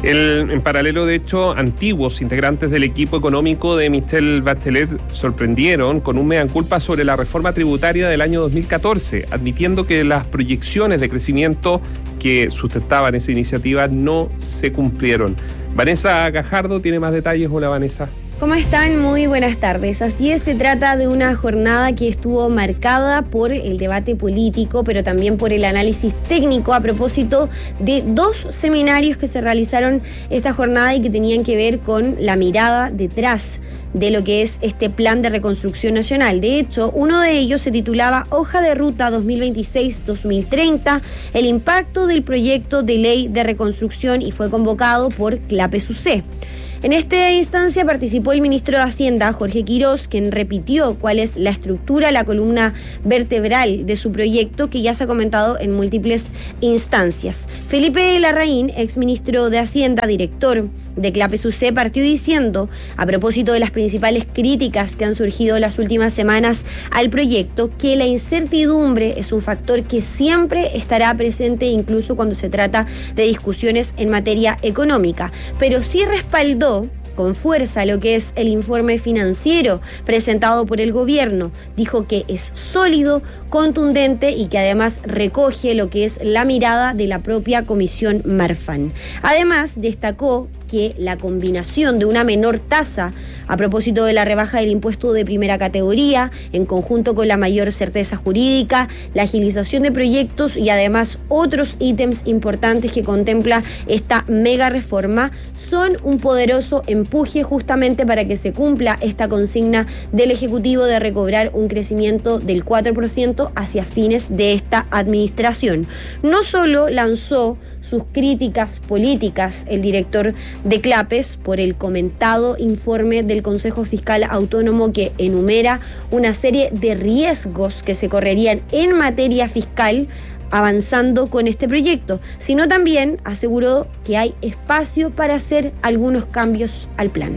El, en paralelo, de hecho, antiguos integrantes del equipo económico de Michelle Bachelet sorprendieron con un mea culpa sobre la reforma tributaria del año dos mil catorce, admitiendo que las proyecciones de crecimiento que sustentaban esa iniciativa no se cumplieron. Vanessa Gajardo tiene más detalles. Hola, Vanessa. ¿Cómo están? Muy buenas tardes. Así es, se trata de una jornada que estuvo marcada por el debate político, pero también por el análisis técnico a propósito de dos seminarios que se realizaron esta jornada y que tenían que ver con la mirada detrás de lo que es este plan de reconstrucción nacional. De hecho, uno de ellos se titulaba Hoja de Ruta dos mil veintiséis a dos mil treinta, el impacto del proyecto de ley de reconstrucción, y fue convocado por Clapes U C. En esta instancia participó el ministro de Hacienda, Jorge Quirós, quien repitió cuál es la estructura, la columna vertebral de su proyecto, que ya se ha comentado en múltiples instancias. Felipe Larraín, exministro de Hacienda, director de Clapes U C, partió diciendo, a propósito de las principales críticas que han surgido las últimas semanas al proyecto, que la incertidumbre es un factor que siempre estará presente, incluso cuando se trata de discusiones en materia económica, pero sí respaldó con fuerza lo que es el informe financiero presentado por el gobierno. Dijo que es sólido, contundente y que además recoge lo que es la mirada de la propia Comisión Marfan. Además, destacó que la combinación de una menor tasa a propósito de la rebaja del impuesto de primera categoría, en conjunto con la mayor certeza jurídica, la agilización de proyectos y además otros ítems importantes que contempla esta mega reforma, son un poderoso empuje justamente para que se cumpla esta consigna del Ejecutivo de recobrar un crecimiento del cuatro por ciento hacia fines de esta administración. No solo lanzó sus críticas políticas el director de Clapes por el comentado informe del Consejo Fiscal Autónomo, que enumera una serie de riesgos que se correrían en materia fiscal avanzando con este proyecto, sino también aseguró que hay espacio para hacer algunos cambios al plan.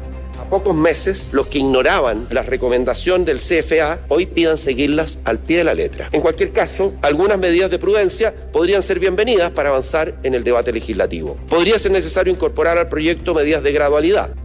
A pocos meses, los que ignoraban la recomendación del C F A hoy pidan seguirlas al pie de la letra. En cualquier caso, algunas medidas de prudencia podrían ser bienvenidas para avanzar en el debate legislativo. Podría ser necesario incorporar al proyecto medidas de gradualidad.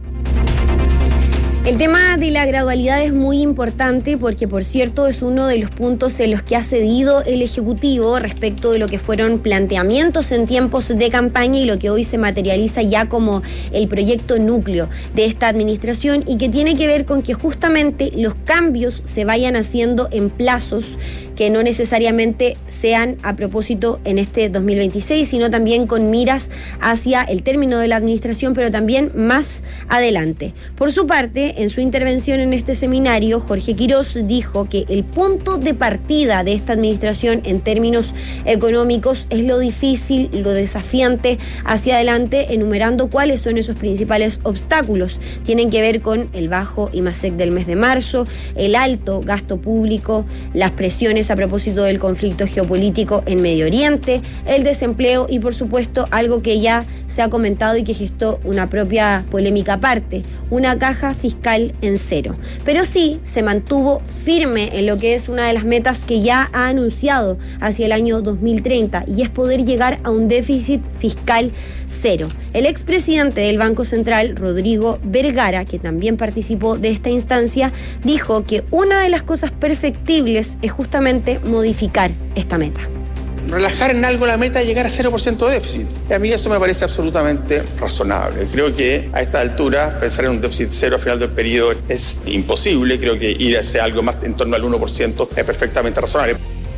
El tema de la gradualidad es muy importante porque, por cierto, es uno de los puntos en los que ha cedido el Ejecutivo respecto de lo que fueron planteamientos en tiempos de campaña y lo que hoy se materializa ya como el proyecto núcleo de esta administración, y que tiene que ver con que justamente los cambios se vayan haciendo en plazos que no necesariamente sean a propósito en este dos mil veintiséis, sino también con miras hacia el término de la administración, pero también más adelante. Por su parte, en su intervención en este seminario, Jorge Quirós dijo que el punto de partida de esta administración en términos económicos es lo difícil, lo desafiante hacia adelante, enumerando cuáles son esos principales obstáculos. Tienen que ver con el bajo IMASEC del mes de marzo, el alto gasto público, las presiones a propósito del conflicto geopolítico en Medio Oriente, el desempleo y, por supuesto, algo que ya se ha comentado y que gestó una propia polémica aparte, una caja fiscal en cero. Pero sí se mantuvo firme en lo que es una de las metas que ya ha anunciado hacia el año dos mil treinta, y es poder llegar a un déficit fiscal cero. El expresidente del Banco Central, Rodrigo Vergara, que también participó de esta instancia, dijo que una de las cosas perfectibles es justamente modificar esta meta. Relajar en algo la meta de llegar a cero por ciento de déficit. Y a mí eso me parece absolutamente razonable. Creo que a esta altura pensar en un déficit cero al final del periodo es imposible. Creo que ir hacia algo más en torno al uno por ciento es perfectamente razonable.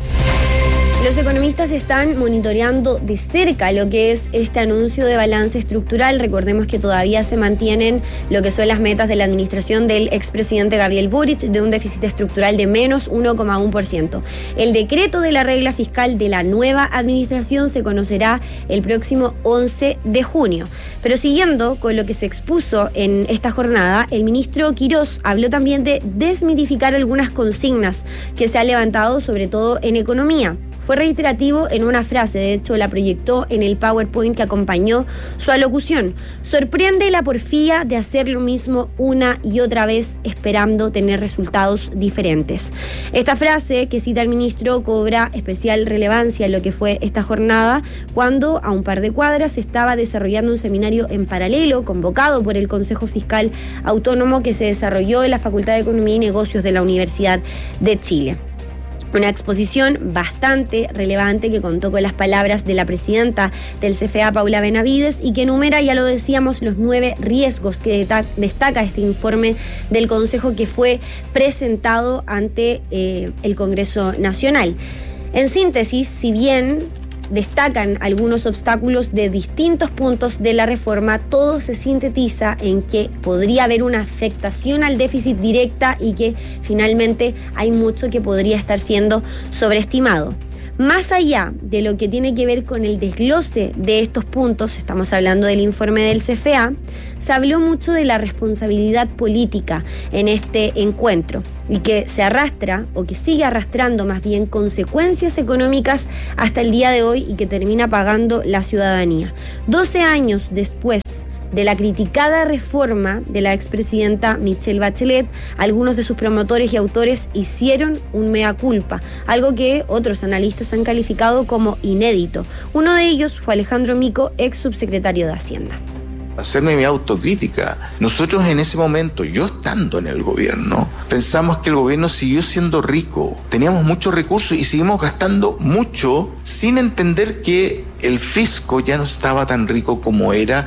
Los economistas están monitoreando de cerca lo que es este anuncio de balance estructural. Recordemos que todavía se mantienen lo que son las metas de la administración del expresidente Gabriel Boric de un déficit estructural de menos uno coma uno por ciento. El decreto de la regla fiscal de la nueva administración se conocerá el próximo once de junio. Pero siguiendo con lo que se expuso en esta jornada, el ministro Quirós habló también de desmitificar algunas consignas que se han levantado, sobre todo en economía. Fue reiterativo en una frase, de hecho la proyectó en el PowerPoint que acompañó su alocución. Sorprende la porfía de hacer lo mismo una y otra vez esperando tener resultados diferentes. Esta frase que cita el ministro cobra especial relevancia en lo que fue esta jornada, cuando a un par de cuadras se estaba desarrollando un seminario en paralelo convocado por el Consejo Fiscal Autónomo que se desarrolló en la Facultad de Economía y Negocios de la Universidad de Chile. Una exposición bastante relevante que contó con las palabras de la presidenta del C F A, Paula Benavides, y que enumera, ya lo decíamos, los nueve riesgos que destaca este informe del Consejo que fue presentado ante eh, el Congreso Nacional. En síntesis, si bien destacan algunos obstáculos de distintos puntos de la reforma, todo se sintetiza en que podría haber una afectación al déficit directa y que finalmente hay mucho que podría estar siendo sobreestimado. Más allá de lo que tiene que ver con el desglose de estos puntos, estamos hablando del informe del C F A, se habló mucho de la responsabilidad política en este encuentro y que se arrastra, o que sigue arrastrando más bien, consecuencias económicas hasta el día de hoy y que termina pagando la ciudadanía. doce años después de la criticada reforma de la expresidenta Michelle Bachelet, algunos de sus promotores y autores hicieron un mea culpa, algo que otros analistas han calificado como inédito. Uno de ellos fue Alejandro Mico, ex subsecretario de Hacienda. Hacerme mi autocrítica. Nosotros en ese momento, yo estando en el gobierno, pensamos que el gobierno siguió siendo rico. Teníamos muchos recursos y seguimos gastando mucho sin entender que el fisco ya no estaba tan rico como era.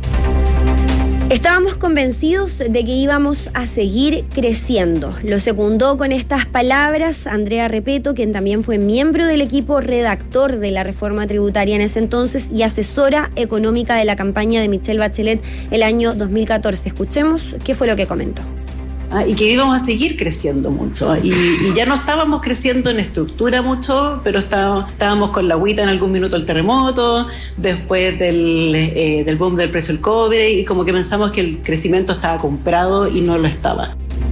Estábamos convencidos de que íbamos a seguir creciendo. Lo secundó con estas palabras Andrea Repeto, quien también fue miembro del equipo redactor de la reforma tributaria en ese entonces y asesora económica de la campaña de Michelle Bachelet el año dos mil catorce. Escuchemos qué fue lo que comentó. Ah, y que íbamos a seguir creciendo mucho y, y ya no estábamos creciendo en estructura mucho, pero estábamos, estábamos con la agüita en algún minuto del terremoto, después del, eh, del boom del precio del cobre, y como que pensamos que el crecimiento estaba comprado y no lo estaba.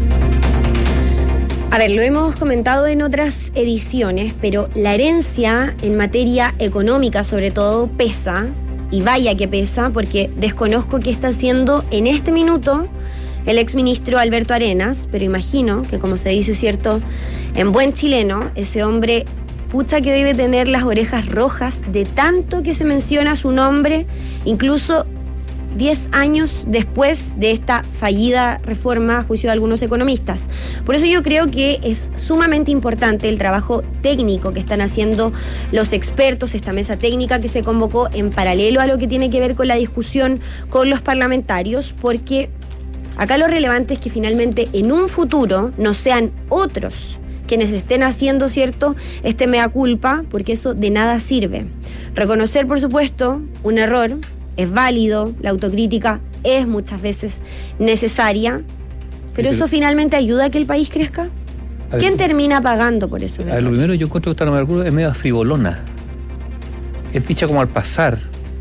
A ver, lo hemos comentado en otras ediciones, pero la herencia en materia económica sobre todo pesa, y vaya que pesa, porque desconozco qué está haciendo en este minuto el exministro Alberto Arenas, pero imagino que, como se dice, cierto, en buen chileno, ese hombre, pucha que debe tener las orejas rojas de tanto que se menciona su nombre, incluso diez años después de esta fallida reforma a juicio de algunos economistas. Por eso yo creo que es sumamente importante el trabajo técnico que están haciendo los expertos, esta mesa técnica que se convocó en paralelo a lo que tiene que ver con la discusión con los parlamentarios, porque acá lo relevante es que finalmente en un futuro no sean otros quienes estén haciendo, ¿cierto?, este mea culpa, porque eso de nada sirve. Reconocer, por supuesto, un error es válido, la autocrítica es muchas veces necesaria, pero eso finalmente ayuda a que el país crezca. ¿Quién termina pagando por eso? A ver, lo primero, yo encuentro que esta mea culpa es medio frivolona. Es dicha como al pasar.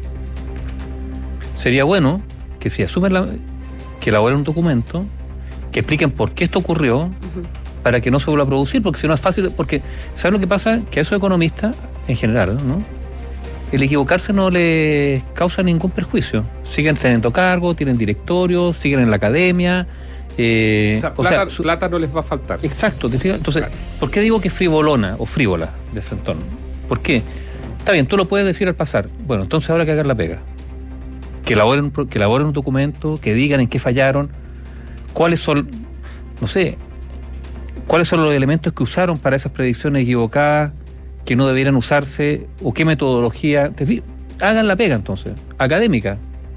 Sería bueno que si asumen la... que elaboren un documento, que expliquen por qué esto ocurrió, uh-huh, para que no se vuelva a producir, porque si no es fácil, porque ¿saben lo que pasa? Que a esos economistas, en general, ¿no?, el equivocarse no les causa ningún perjuicio. Siguen teniendo cargo, tienen directorio, siguen en la academia. Eh, o sea, o plata, sea su, plata no les va a faltar. Exacto. Entonces, claro. ¿Por qué digo que es frivolona o frívola de Fentón? ¿Por qué? Está bien, tú lo puedes decir al pasar. Bueno, entonces ahora que hagan la pega. Que elaboren, que elaboren un documento, que digan en qué fallaron, cuáles son, no sé, cuáles son los elementos que usaron para esas predicciones equivocadas, que no debieran usarse, o qué metodología. Hagan la pega entonces, académica.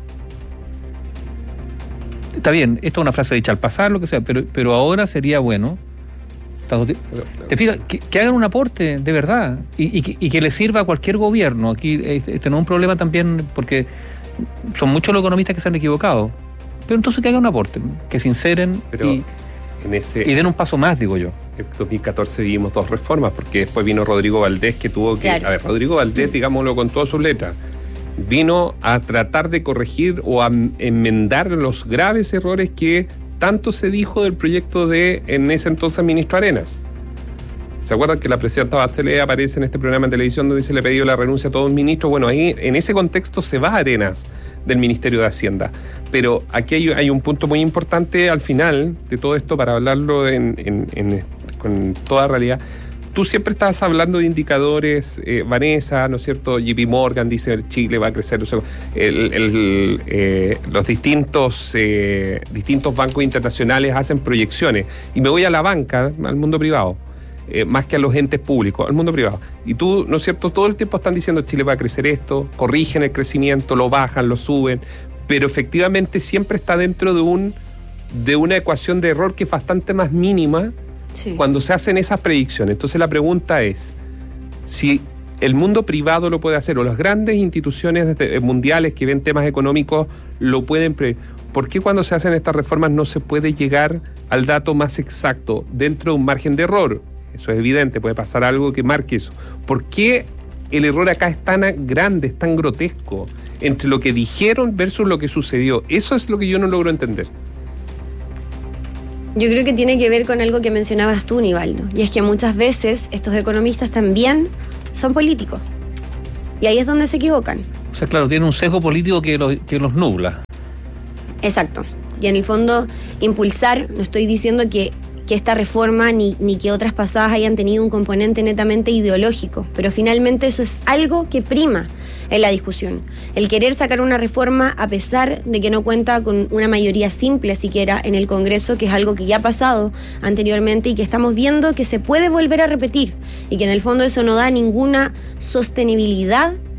Está bien, esto es una frase dicha al pasar, lo que sea, pero, pero ahora sería bueno, te fijas, que, que hagan un aporte de verdad y, y, que, y que le sirva a cualquier gobierno. Aquí este no es un problema también, porque son muchos los economistas que se han equivocado, pero entonces que hagan un aporte, que sinceren pero y, en ese, y den un paso más, digo yo. En dos mil catorce vivimos dos reformas, porque después vino Rodrigo Valdés, que tuvo que... Claro. A ver, Rodrigo Valdés, digámoslo con todas sus letras, vino a tratar de corregir o a enmendar los graves errores que tanto se dijo del proyecto de, en ese entonces, ministro Arenas. ¿Se acuerdan que la presidenta Bachelet aparece en este programa en televisión donde se le pidió la renuncia a todos los ministros? Bueno, ahí en ese contexto se va a Arenas del Ministerio de Hacienda. Pero aquí hay, hay un punto muy importante al final de todo esto para hablarlo en, en, en, con toda realidad. Tú siempre estás hablando de indicadores, eh, Vanessa, ¿no es cierto? J P Morgan dice que Chile va a crecer, o sea, el, el, eh, los distintos, eh, distintos bancos internacionales hacen proyecciones. Y me voy a la banca, al mundo privado, eh, más que a los entes públicos, al mundo privado. Y tú, ¿no es cierto? Todo el tiempo están diciendo Chile va a crecer esto, corrigen el crecimiento, lo bajan, lo suben, pero efectivamente siempre está dentro de, un, de una ecuación de error que es bastante más mínima. Sí. Cuando se hacen esas predicciones. Entonces la pregunta es, si el mundo privado lo puede hacer o las grandes instituciones mundiales que ven temas económicos lo pueden prever, ¿por qué cuando se hacen estas reformas no se puede llegar al dato más exacto dentro de un margen de error? Eso es evidente, puede pasar algo que marque eso. ¿Por qué el error acá es tan grande, es tan grotesco entre lo que dijeron versus lo que sucedió? Eso es lo que yo no logro entender. Yo creo que tiene que ver con algo que mencionabas tú, Nivaldo, y es que muchas veces estos economistas también son políticos. Y ahí es donde se equivocan. O sea, claro, tienen un sesgo político que los, que los nubla. Exacto. Y en el fondo, impulsar, no estoy diciendo que, que esta reforma ni, ni que otras pasadas hayan tenido un componente netamente ideológico, pero finalmente eso es algo que prima en la discusión. El querer sacar una reforma a pesar de que no cuenta con una mayoría simple siquiera en el Congreso, que es algo que ya ha pasado anteriormente y que estamos viendo que se puede volver a repetir y que en el fondo eso no da ninguna sostenibilidad